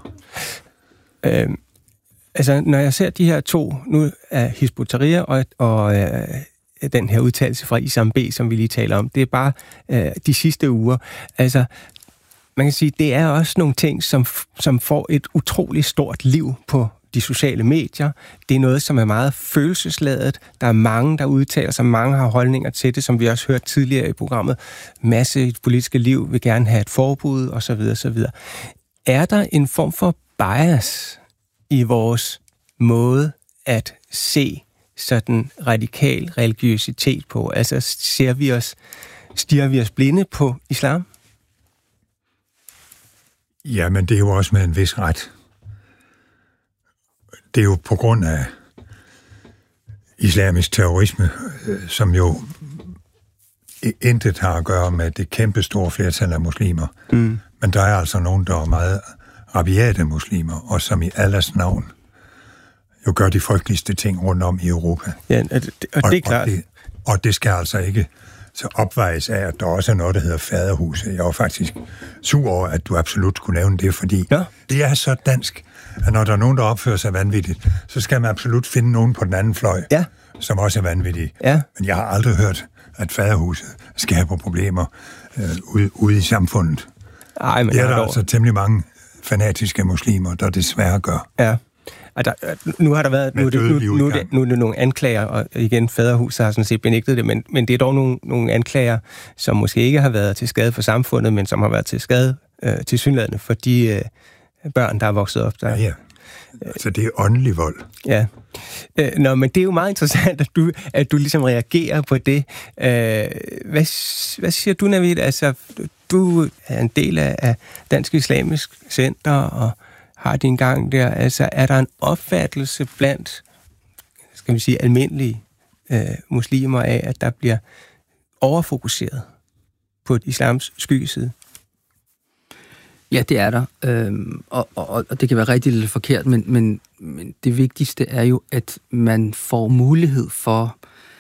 M: Øh, altså, når jeg ser de her to, nu er Hizb ut-Tahrir og, og øh, den her udtalelse fra Isam B., som vi lige taler om. Det er bare øh, de sidste uger. Altså, man kan sige, det er også nogle ting, som, som får et utroligt stort liv på de sociale medier. Det er noget, som er meget følelsesladet. Der er mange, der udtaler sig, mange har holdninger til det, som vi også hørte tidligere i programmet. Masse i det politiske liv vil gerne have et forbud, osv. osv. Er der en form for bias i vores måde at se sådan radikal religiøsitet på? Altså, ser vi os, stirrer vi os blinde på islam?
P: Ja, men det er jo også med en vis ret. Det er jo på grund af islamisk terrorisme, som jo intet har at gøre med det kæmpe store flertal af muslimer. Mm. Men der er altså nogen, der er meget rabiate muslimer, og som i Allahs navn jo gør de frygteligste ting rundt om i Europa.
M: Ja, og det, og det er klart.
P: Og det, og det skal altså ikke så opvejes af, at der også er noget, der hedder faderhuset. Jeg var faktisk sur over, at du absolut skulle nævne det, fordi ja. Det er så dansk, at når der er nogen, der opfører sig vanvittigt, så skal man absolut finde nogen på den anden fløj, ja. Som også er vanvittige. Ja. Men jeg har aldrig hørt, at faderhuset skaber problemer øh, ude, ude i samfundet. Ej, men det er der altså temmelig mange fanatiske muslimer, der desværre gør.
M: Ja. Der, nu har der været nu er det, nu, nu, er det, nu er det nogle anklager, og igen, faderhuset har sådan set benægtet det, men, men det er dog nogle, nogle anklager, som måske ikke har været til skade for samfundet, men som har været til skade øh, til synlædende for de øh, børn, der er vokset op der.
P: Ja, ja. Altså det er åndelig vold.
M: Ja. Øh, nå, men det er jo meget interessant, at du, at du ligesom reagerer på det. Øh, hvad, hvad siger du, Navid? Altså, du er en del af, af Dansk Islamisk Center, og har din gang der. Altså, er der en opfattelse blandt, skal vi sige, almindelige øh, muslimer af, at der bliver overfokuseret på et islams skyggeside?
F: Ja, det er der. Øhm, og, og, og det kan være rigtig lidt forkert, men, men, men det vigtigste er jo, at man får mulighed for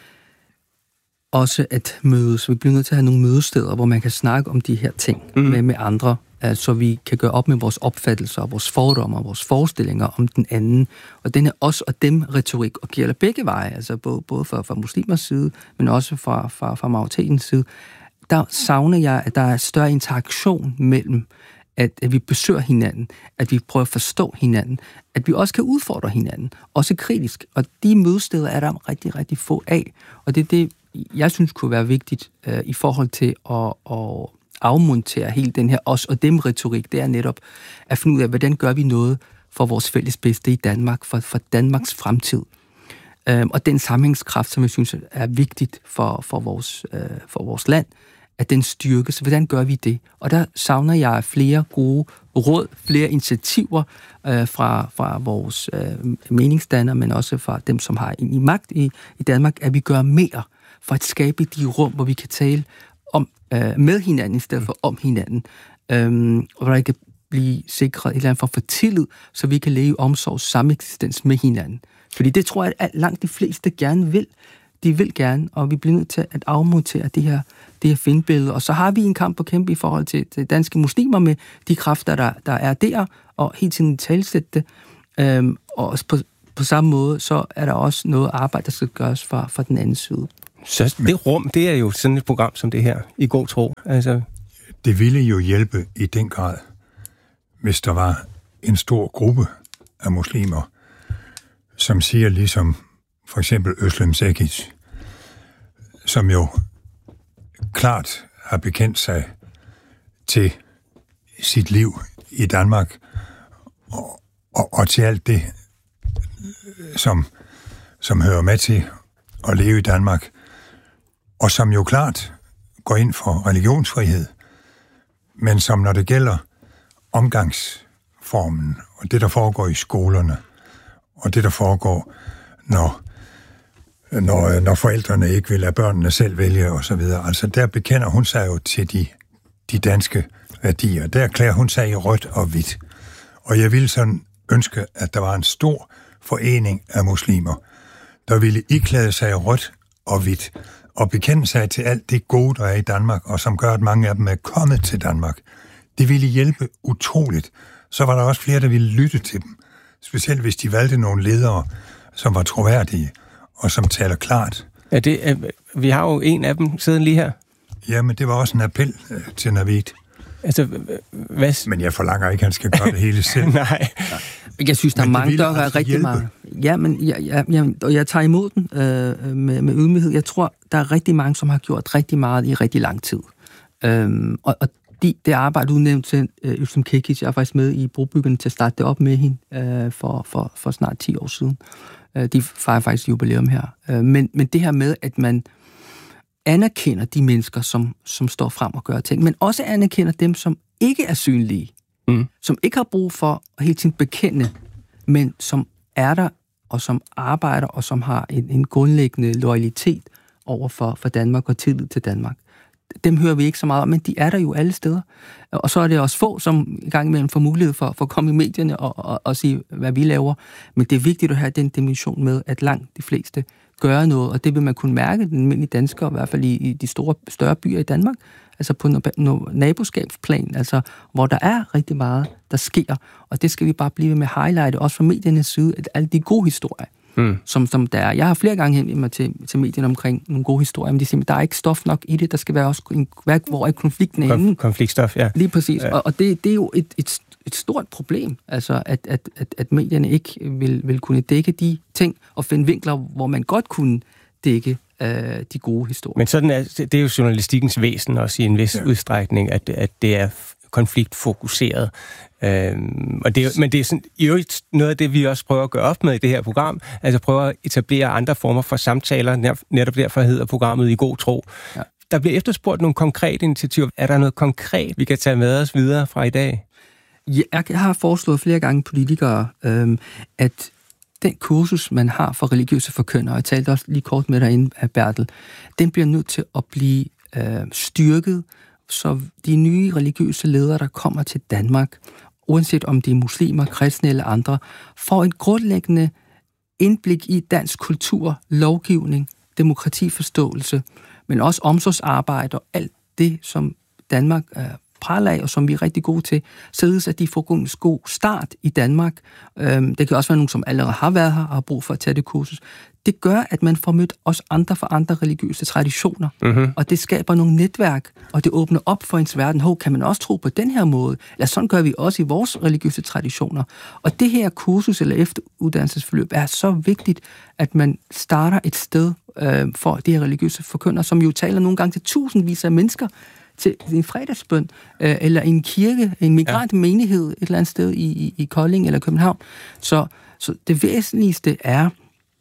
F: også at mødes. Vi bliver nødt til at have nogle mødesteder, hvor man kan snakke om de her ting mm. med, med andre, så vi kan gøre op med vores opfattelser, vores fordomme og vores forestillinger om den anden. Og den er os og dem retorik, og gælder begge veje, altså både, både fra, fra muslimers side, men også fra, fra, fra majoritetens side. Der savner jeg, at der er større interaktion mellem, at, at vi besøger hinanden, at vi prøver at forstå hinanden, at vi også kan udfordre hinanden, også kritisk. Og de mødesteder er der rigtig, rigtig få af. Og det er det, jeg synes kunne være vigtigt øh, i forhold til at, at afmontere hele den her os og dem retorik. Det er netop at finde ud af, hvordan gør vi noget for vores fælles bedste i Danmark, for, for Danmarks fremtid. Øhm, og den sammenhængskraft, som jeg synes er vigtigt for, for, vores, øh, for vores land, at den styrkes. Hvordan gør vi det? Og der savner jeg flere gode råd, flere initiativer øh, fra, fra vores øh, meningsdannere, men også fra dem, som har en i magt i, i Danmark, at vi gør mere for at skabe de rum, hvor vi kan tale om, øh, med hinanden, i stedet for om hinanden. Øhm, og hvor der kan blive sikret et eller andet form for tillid, så vi kan leve i omsorg sameksistens med hinanden. Fordi det tror jeg, at langt de fleste gerne vil. De vil gerne, og vi bliver nødt til at afmontere det her, det her fjendebillede. Og så har vi en kamp at kæmpe i forhold til, til danske muslimer med de kræfter, der, der er der, og helt tiden talsætte det. Øhm, og på, på samme måde, så er der også noget arbejde, der skal gøres fra, fra den anden side.
M: Så det rum, det er jo sådan et program som det her, i god tro. Altså.
P: Det ville jo hjælpe i den grad, hvis der var en stor gruppe af muslimer, som siger ligesom for eksempel Özlem Cekic, som jo klart har bekendt sig til sit liv i Danmark, og, og, og til alt det, som, som hører med til at leve i Danmark, og som jo klart går ind for religionsfrihed, men som når det gælder omgangsformen, og det, der foregår i skolerne, og det, der foregår, når, når, når forældrene ikke vil lade børnene selv vælge, og så videre. Altså, der bekender hun sig jo til de, de danske værdier. Der erklærer hun sig i rødt og hvidt. Og jeg ville sådan ønske, at der var en stor forening af muslimer, der ville iklæde sig i rødt og hvidt, og bekende sig til alt det gode, der er i Danmark, og som gør, at mange af dem er kommet til Danmark. Det ville hjælpe utroligt. Så var der også flere, der ville lytte til dem. Specielt hvis de valgte nogle ledere, som var troværdige, og som taler klart
M: Ja, det, vi har jo en af dem siden lige her.
P: Ja, men det var også en appel øh, til Navid.
M: Altså, hvad?
P: Men jeg forlanger ikke, at han skal gøre det hele selv.
M: Nej.
F: Jeg synes, der er mange, der gør rigtig
P: hjælpe.
F: meget. Ja, men jeg, jeg, jeg, og jeg tager imod den øh, med, med ydmyghed. Jeg tror, der er rigtig mange, som har gjort rigtig meget i rigtig lang tid. Øhm, og og de, det arbejde, du nævnte til øh, Özlem Cekic, jeg er faktisk med i Brobyggerne til at starte det op med hende øh, for, for, for snart ti år siden. Øh, de fejrer faktisk jubilæum her. Øh, men, men det her med, at man anerkender de mennesker, som, som står frem og gør ting, men også anerkender dem, som ikke er synlige, mm. som ikke har brug for at hele tiden bekende, men som er der, og som arbejder, og som har en, en grundlæggende loyalitet over for, for Danmark og tillid til Danmark. Dem hører vi ikke så meget om, men de er der jo alle steder. Og så er det også få, som i gang imellem får mulighed for, for at komme i medierne og, og, og sige, hvad vi laver. Men det er vigtigt at have den dimension med, at langt de fleste gør noget, og det vil man kunne mærke, den almindelige danskere, i hvert fald i, i de store, større byer i Danmark, altså på noget, noget naboskabsplan, altså hvor der er rigtig meget, der sker, og det skal vi bare blive med highlight, også fra mediernes side, at alle de gode historier, mm. som, som der er. Jeg har flere gange henvendt mig til, til medierne omkring nogle gode historier, men de siger, at der er ikke stof nok i det, der skal være også en, hvor er konflikten henne.
M: Konfliktstof, ja.
F: Lige præcis,
M: ja.
F: og, og det, det er jo et, et, et stort problem, altså at, at, at, at medierne ikke vil, vil kunne dække de ting, og finde vinkler, hvor man godt kunne dække øh, de gode historier.
M: Men sådan er, det er jo journalistikkens væsen også i en vis ja. udstrækning, at, at det er konfliktfokuseret. Øhm, og det er, men det er sådan, i øvrigt noget af det, vi også prøver at gøre op med i det her program, altså prøve at etablere andre former for samtaler, netop derfor hedder programmet I God Tro. Ja. Der bliver efterspurgt nogle konkrete initiativer. Er der noget konkret, vi kan tage med os videre fra i dag?
F: Ja, jeg har foreslået flere gange politikere, øhm, at den kursus, man har for religiøse forkyndere, og jeg talte også lige kort med dig inden, Bertel, den bliver nødt til at blive øh, styrket, så de nye religiøse ledere, der kommer til Danmark, uanset om de er muslimer, kristne eller andre, får et grundlæggende indblik i dansk kultur, lovgivning, demokratiforståelse, men også omsorgsarbejde og alt det, som Danmark øh, praler af, og som vi er rigtig gode til, således at de får en god start i Danmark. Øhm, det kan også være nogen, som allerede har været her og har brug for at tage det kursus. Det gør, at man får mødt også andre fra andre religiøse traditioner, mm-hmm. og det skaber nogle netværk, og det åbner op for ens verden. Hov, kan man også tro på den her måde? Eller sådan gør vi også i vores religiøse traditioner. Og det her kursus eller efteruddannelsesforløb er så vigtigt, at man starter et sted øh, for de her religiøse forkyndere, som jo taler nogle gange til tusindvis af mennesker, til en fredagsbøn, øh, eller en kirke, en migrantmenighed et eller andet sted i, i, i Kolding eller København. Så, så det væsentligste er,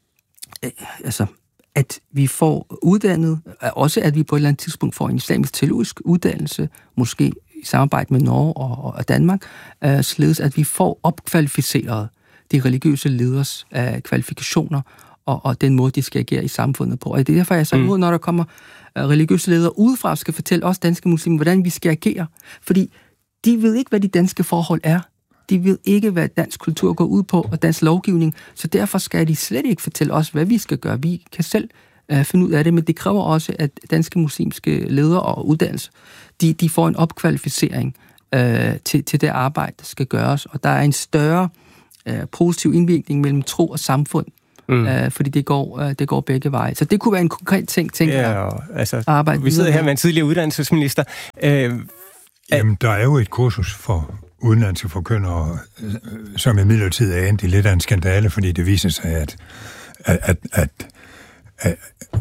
F: øh, altså, at vi får uddannet, også at vi på et eller andet tidspunkt får en islamisk teologisk uddannelse, måske i samarbejde med Norge og, og Danmark, øh, således at vi får opkvalificeret de religiøse leders øh, kvalifikationer, og, og den måde, de skal agere i samfundet på. Og det er derfor, jeg er så imod, når der kommer uh, religiøse ledere udefra, skal fortælle os danske muslimer, hvordan vi skal agere. Fordi de ved ikke, hvad de danske forhold er. De ved ikke, hvad dansk kultur går ud på, og dansk lovgivning. Så derfor skal de slet ikke fortælle os, hvad vi skal gøre. Vi kan selv uh, finde ud af det, men det kræver også, at danske muslimske ledere og uddannelse, de, de får en opkvalificering uh, til, til det arbejde, der skal gøres. Og der er en større uh, positiv indvirkning mellem tro og samfund, Mm. Uh, fordi det går, uh, det går begge veje. Så det kunne være en konkret ting, tænker
M: ja,
F: jeg.
M: Altså,
F: arbejde
M: vi sidder her med en tidligere uddannelsesminister. Uh,
P: Jamen, der er jo et kursus for udenlandske forkyndere, som imidlertid er endt i lidt af en skandale, fordi det viser sig, at, at, at, at,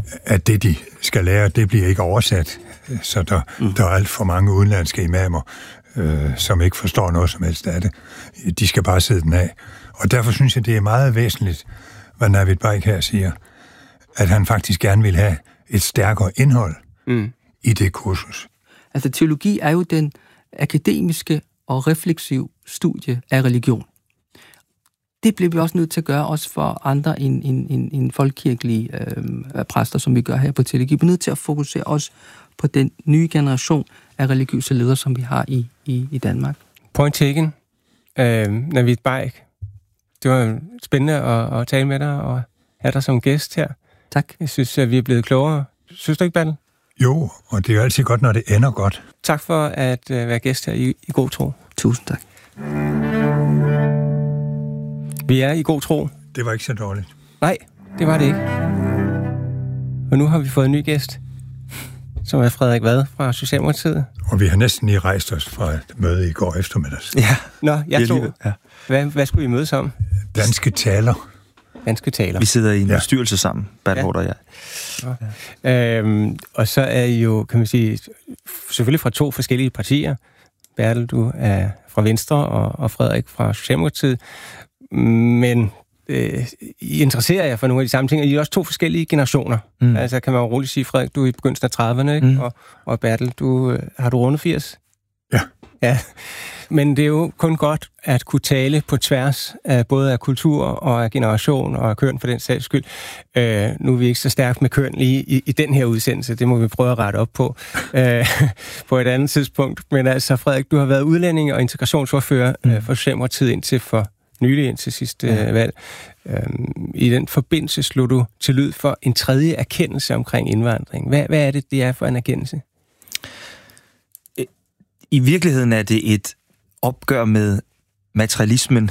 P: at det, de skal lære, det bliver ikke oversat. Så der, mm. der er alt for mange udenlandske imamer, øh, som ikke forstår noget som helst af det. De skal bare sidde den af. Og derfor synes jeg, det er meget væsentligt, hvad Navid Baik her siger, at han faktisk gerne vil have et stærkere indhold mm. i det kursus.
F: Altså, teologi er jo den akademiske og refleksiv studie af religion. Det bliver vi også nødt til at gøre, også for andre end, end, end, end folkekirkelige øh, præster, som vi gør her på teologi. Vi er nødt til at fokusere også på den nye generation af religiøse ledere, som vi har i, i, i Danmark.
M: Point taken. Øh, Navid Baik. Det var spændende at, at tale med dig og have dig som gæst her.
F: Tak.
M: Jeg synes, at vi er blevet klogere. Synes du ikke, Bertel?
P: Jo, og det er jo altid godt, når det ender godt.
M: Tak for at uh, være gæst her i, i God Tro.
F: Tusind tak.
M: Vi er i God Tro.
P: Det var ikke så dårligt.
M: Nej, det var det ikke. Og nu har vi fået en ny gæst, som er Frederik Vad fra Socialdemokratiet.
P: Og vi har næsten lige rejst os fra et møde i går eftermiddags.
M: Ja, nå, jeg tog.
H: Ja.
M: Hvad, hvad skulle I mødes om?
P: Danske taler.
M: Danske taler.
H: Vi sidder i en ja. bestyrelse sammen, Bertel og jeg.
M: Ja. Øhm, og så er I jo, kan man sige, selvfølgelig fra to forskellige partier. Bertel, du er fra Venstre, og, og Frederik fra Socialdemokratiet. Men øh, I interesserer jer for nogle af de samme ting, og I er også to forskellige generationer. Mm. Altså kan man jo roligt sige, Frederik, du er i begyndelsen af trediverne, ikke? Mm. Og, og Bertel, du, har du rundet firs?
P: Ja.
M: Ja, men det er jo kun godt at kunne tale på tværs af både af kultur og af generation og af køn for den sags skyld. Øh, nu er vi ikke så stærkt med køn lige i, i den her udsendelse, det må vi prøve at rette op på øh, på et andet tidspunkt. Men altså, Frederik, du har været udlænding og integrationsordfører mm. øh, for Socialdemokratiet indtil for nylig, indtil sidste ja. øh, valg. Øh, I den forbindelse slog du til lyd for en tredje erkendelse omkring indvandring. Hvad, hvad er det, det er for en erkendelse?
H: I virkeligheden er det et opgør med materialismen.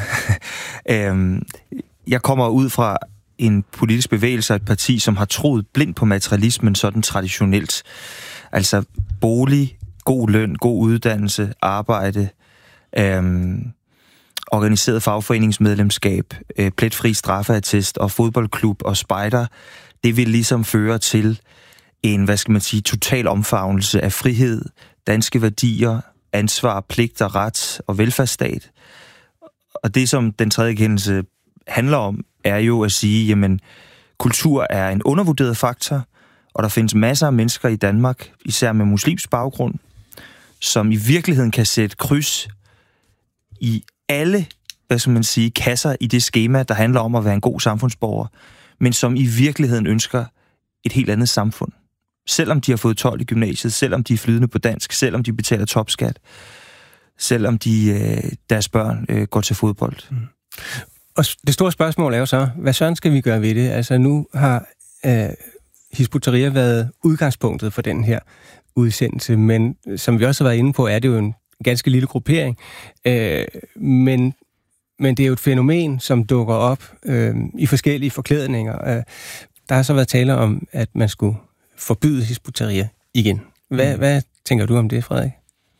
H: Jeg kommer ud fra en politisk bevægelse af et parti, som har troet blindt på materialismen sådan traditionelt. Altså bolig, god løn, god uddannelse, arbejde, øhm, organiseret fagforeningsmedlemskab, øh, pletfri straffeattest og fodboldklub og spejder. Det vil ligesom føre til en, hvad skal man sige, total omfavnelse af frihed, danske værdier, ansvar, pligter, ret og velfærdsstat. Og det, som den tredje erkendelse handler om, er jo at sige, jamen, kultur er en undervurderet faktor, og der findes masser af mennesker i Danmark, især med muslimsk baggrund, som i virkeligheden kan sætte kryds i alle, hvad skal man sige, kasser i det skema, der handler om at være en god samfundsborger, men som i virkeligheden ønsker et helt andet samfund. Selvom de har fået tolv i gymnasiet, selvom de er flydende på dansk, selvom de betaler topskat, selvom de, øh, deres børn øh, går til fodbold. Mm.
M: Og det store spørgsmål er jo så, hvad sådan skal vi gøre ved det? Altså nu har øh, Hizb ut-Tahrir været udgangspunktet for den her udsendelse, men som vi også har været inde på, er det jo en ganske lille gruppering. Øh, men, men det er jo et fænomen, som dukker op øh, i forskellige forklædninger. Øh, der har så været tale om, at man skulle forbyde Hizb ut-Tahrir igen. Hvad, mm. hvad tænker du om det, Frederik?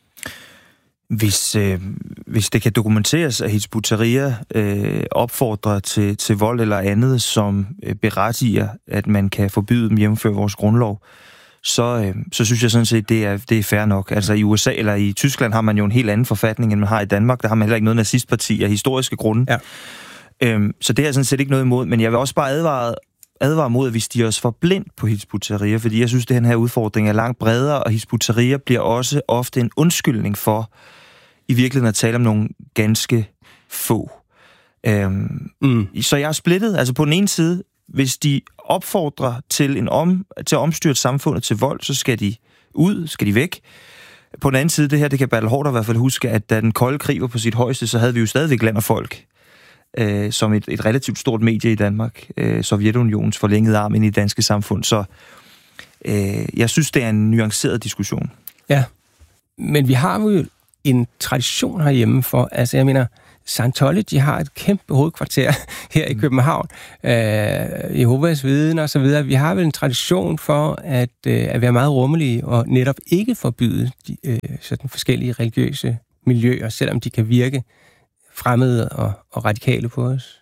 H: Hvis, øh, hvis det kan dokumenteres, at Hizb ut-Tahrir øh, opfordrer til, til vold eller andet, som øh, berettiger, at man kan forbyde dem jævnfør vores grundlov, så, øh, så synes jeg sådan set, det er, det er fair nok. Altså i U S A eller i Tyskland har man jo en helt anden forfatning, end man har i Danmark. Der har man heller ikke noget nazistparti af historiske grunde. Ja. Øhm, så det er sådan set ikke noget imod, men jeg vil også bare advare advare mod, at vi stiger os for blindt på Hizb ut-Tahrir, fordi jeg synes, at den her udfordring er langt bredere, og Hizb ut-Tahrir bliver også ofte en undskyldning for i virkeligheden at tale om nogle ganske få. Øhm, mm. Så jeg er splittet. Altså på den ene side, hvis de opfordrer til, en om, til at omstyrte samfundet til vold, så skal de ud, skal de væk. På den anden side, det her, det kan Bertel Haarder i hvert fald huske, at da den kolde krig var på sit højeste, så havde vi jo stadigvæk Land og Folk, øh, som et, et relativt stort medie i Danmark. Øh, Sovjetunionens forlængede arm ind i det danske samfund. Så øh, jeg synes, det er en nuanceret diskussion.
M: Ja, men vi har jo en tradition herhjemme for, altså jeg mener, Scientology har et kæmpe hovedkvarter her i København, øh, Jehovas Vidner og så videre. Vi har vel en tradition for at, øh, at være meget rummelige og netop ikke forbyde de, øh, sådan forskellige religiøse miljøer, selvom de kan virke fremmede og, og radikale på os.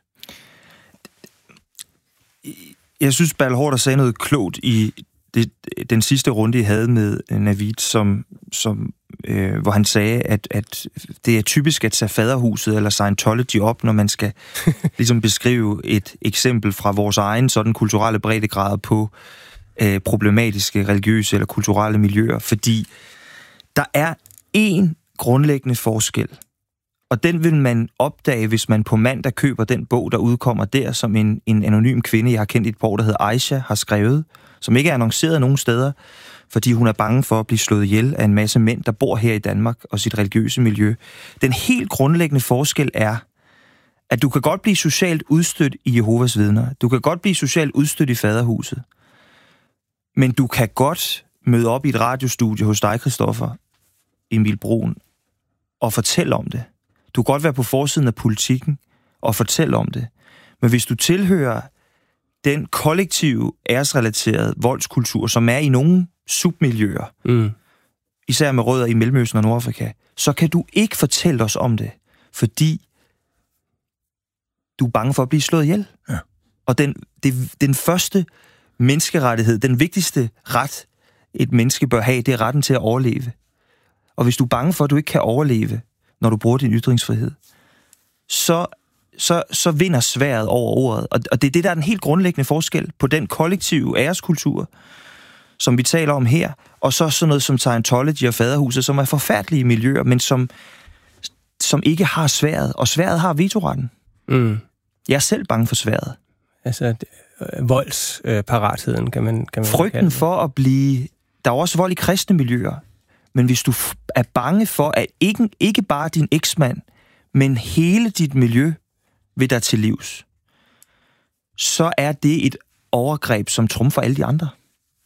H: Jeg synes, Bertel Haarder sagde noget klogt i det, den sidste runde, jeg havde med Navid, som, som, øh, hvor han sagde, at, at det er typisk at tage Faderhuset eller Scientology op, når man skal ligesom beskrive et eksempel fra vores egen sådan kulturelle breddegrad på øh, problematiske religiøse eller kulturelle miljøer, fordi der er én grundlæggende forskel, og den vil man opdage, hvis man på mandag køber den bog, der udkommer der, som en, en anonym kvinde, jeg har kendt i et par år, der hedder Aisha, har skrevet, som ikke er annonceret nogen steder, fordi hun er bange for at blive slået ihjel af en masse mænd, der bor her i Danmark og sit religiøse miljø. Den helt grundlæggende forskel er, at du kan godt blive socialt udstødt i Jehovas Vidner. Du kan godt blive socialt udstødt i Faderhuset. Men du kan godt møde op i et radiostudie hos dig, Christoffer Emil Bruun, og fortælle om det. Du kan godt være på forsiden af Politikken og fortælle om det. Men hvis du tilhører den kollektive æresrelaterede voldskultur, som er i nogle submiljøer, mm. især med rødder i Mellemøsten og Nordafrika, så kan du ikke fortælle os om det, fordi du er bange for at blive slået ihjel.
P: Ja.
H: Og den, det, den første menneskerettighed, den vigtigste ret, et menneske bør have, det er retten til at overleve. Og hvis du er bange for, at du ikke kan overleve, når du bruger din ytringsfrihed, så, så, så vinder sværet over ordet. Og, og det er det, der er den helt grundlæggende forskel på den kollektive æreskultur, som vi taler om her, og så sådan noget som Scientology og Faderhuset, som er forfærdelige miljøer, men som, som ikke har sværet. Og sværet har vetoretten.
M: Mm.
H: Jeg er selv bange for sværet.
M: Altså øh, voldsparatheden, øh, kan man, kan man
H: Frygten for at blive... Der er også vold i kristne miljøer, men hvis du er bange for, at ikke, ikke bare din eksmand, men hele dit miljø vil dig til livs, så er det et overgreb, som trumfer alle de andre.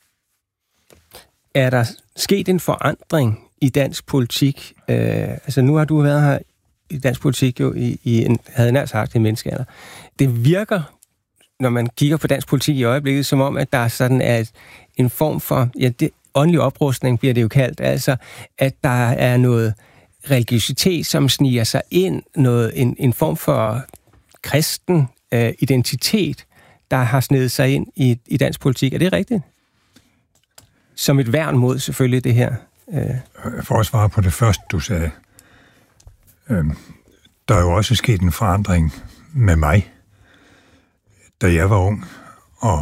M: Er der sket en forandring i dansk politik? Øh, altså nu har du været her i dansk politik jo i, i en, havde nær sagt, en menneskealder. Det virker, når man kigger på dansk politik i øjeblikket, som om, at der sådan er et, en form for, ja, det, åndelig oprustning bliver det jo kaldt, altså at der er noget religiøsitet, som sniger sig ind, noget, en, en form for kristen øh, identitet, der har snedet sig ind i, i dansk politik. Er det rigtigt? Som et værn mod selvfølgelig det her. Øh.
P: For at svare på det første, du sagde, øh, der er jo også sket en forandring med mig, da jeg var ung og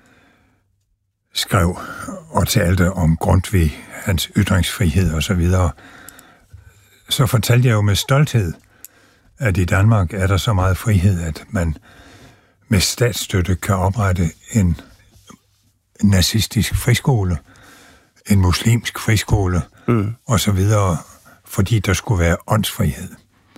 P: skrev og talte om Grundtvig, hans ytringsfrihed og så videre, så fortalte jeg jo med stolthed, at i Danmark er der så meget frihed, at man med statsstøtte kan oprette en nazistisk friskole, en muslimsk friskole mm. og så videre, fordi der skulle være åndsfrihed.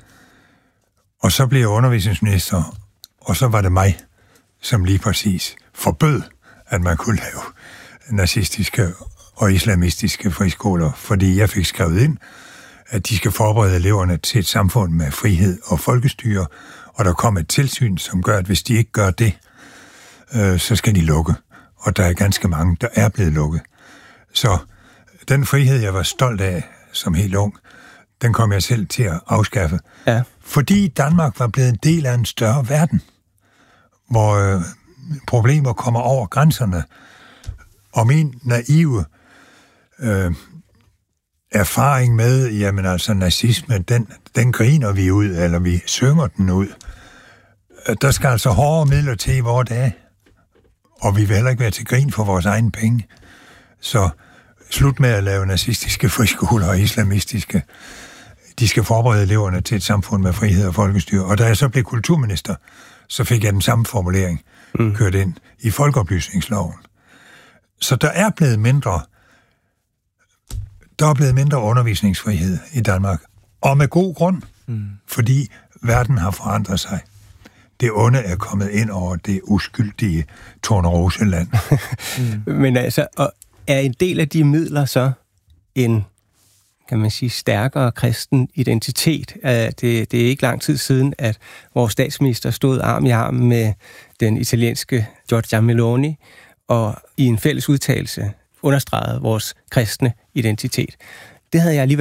P: Og så blev jeg undervisningsminister, og så var det mig, som lige præcis forbød, at man kunne lave nazistiske og islamistiske friskoler, fordi jeg fik skrevet ind, at de skal forberede eleverne til et samfund med frihed og folkestyre, og der kom et tilsyn, som gør, at hvis de ikke gør det, øh, så skal de lukke. Og der er ganske mange, der er blevet lukket. Så den frihed, jeg var stolt af som helt ung, den kom jeg selv til at afskaffe.
M: Ja.
P: Fordi Danmark var blevet en del af en større verden, hvor øh, problemer kommer over grænserne. Og min naive øh, erfaring med, jamen altså nazisme, den, den griner vi ud, eller vi synger den ud. Der skal altså hårde midler til i vores dage, og vi vil heller ikke være til grin for vores egne penge. Så slut med at lave nazistiske friskoler og islamistiske. De skal forberede eleverne til et samfund med frihed og folkestyre. Og da jeg så blev kulturminister, så fik jeg den samme formulering mm. kørt ind i folkeoplysningsloven. Så der er blevet mindre, der er blevet mindre undervisningsfrihed i Danmark. Og med god grund, mm. fordi verden har forandret sig. Det onde er kommet ind over det uskyldige Torneroseland.
M: mm. Men altså, og er en del af de midler så en, kan man sige, stærkere kristen identitet? Det, det er ikke lang tid siden, at vores statsminister stod arm i arm med den italienske Giorgia Meloni, og i en fælles udtalelse understregede vores kristne identitet. Det havde jeg alligevel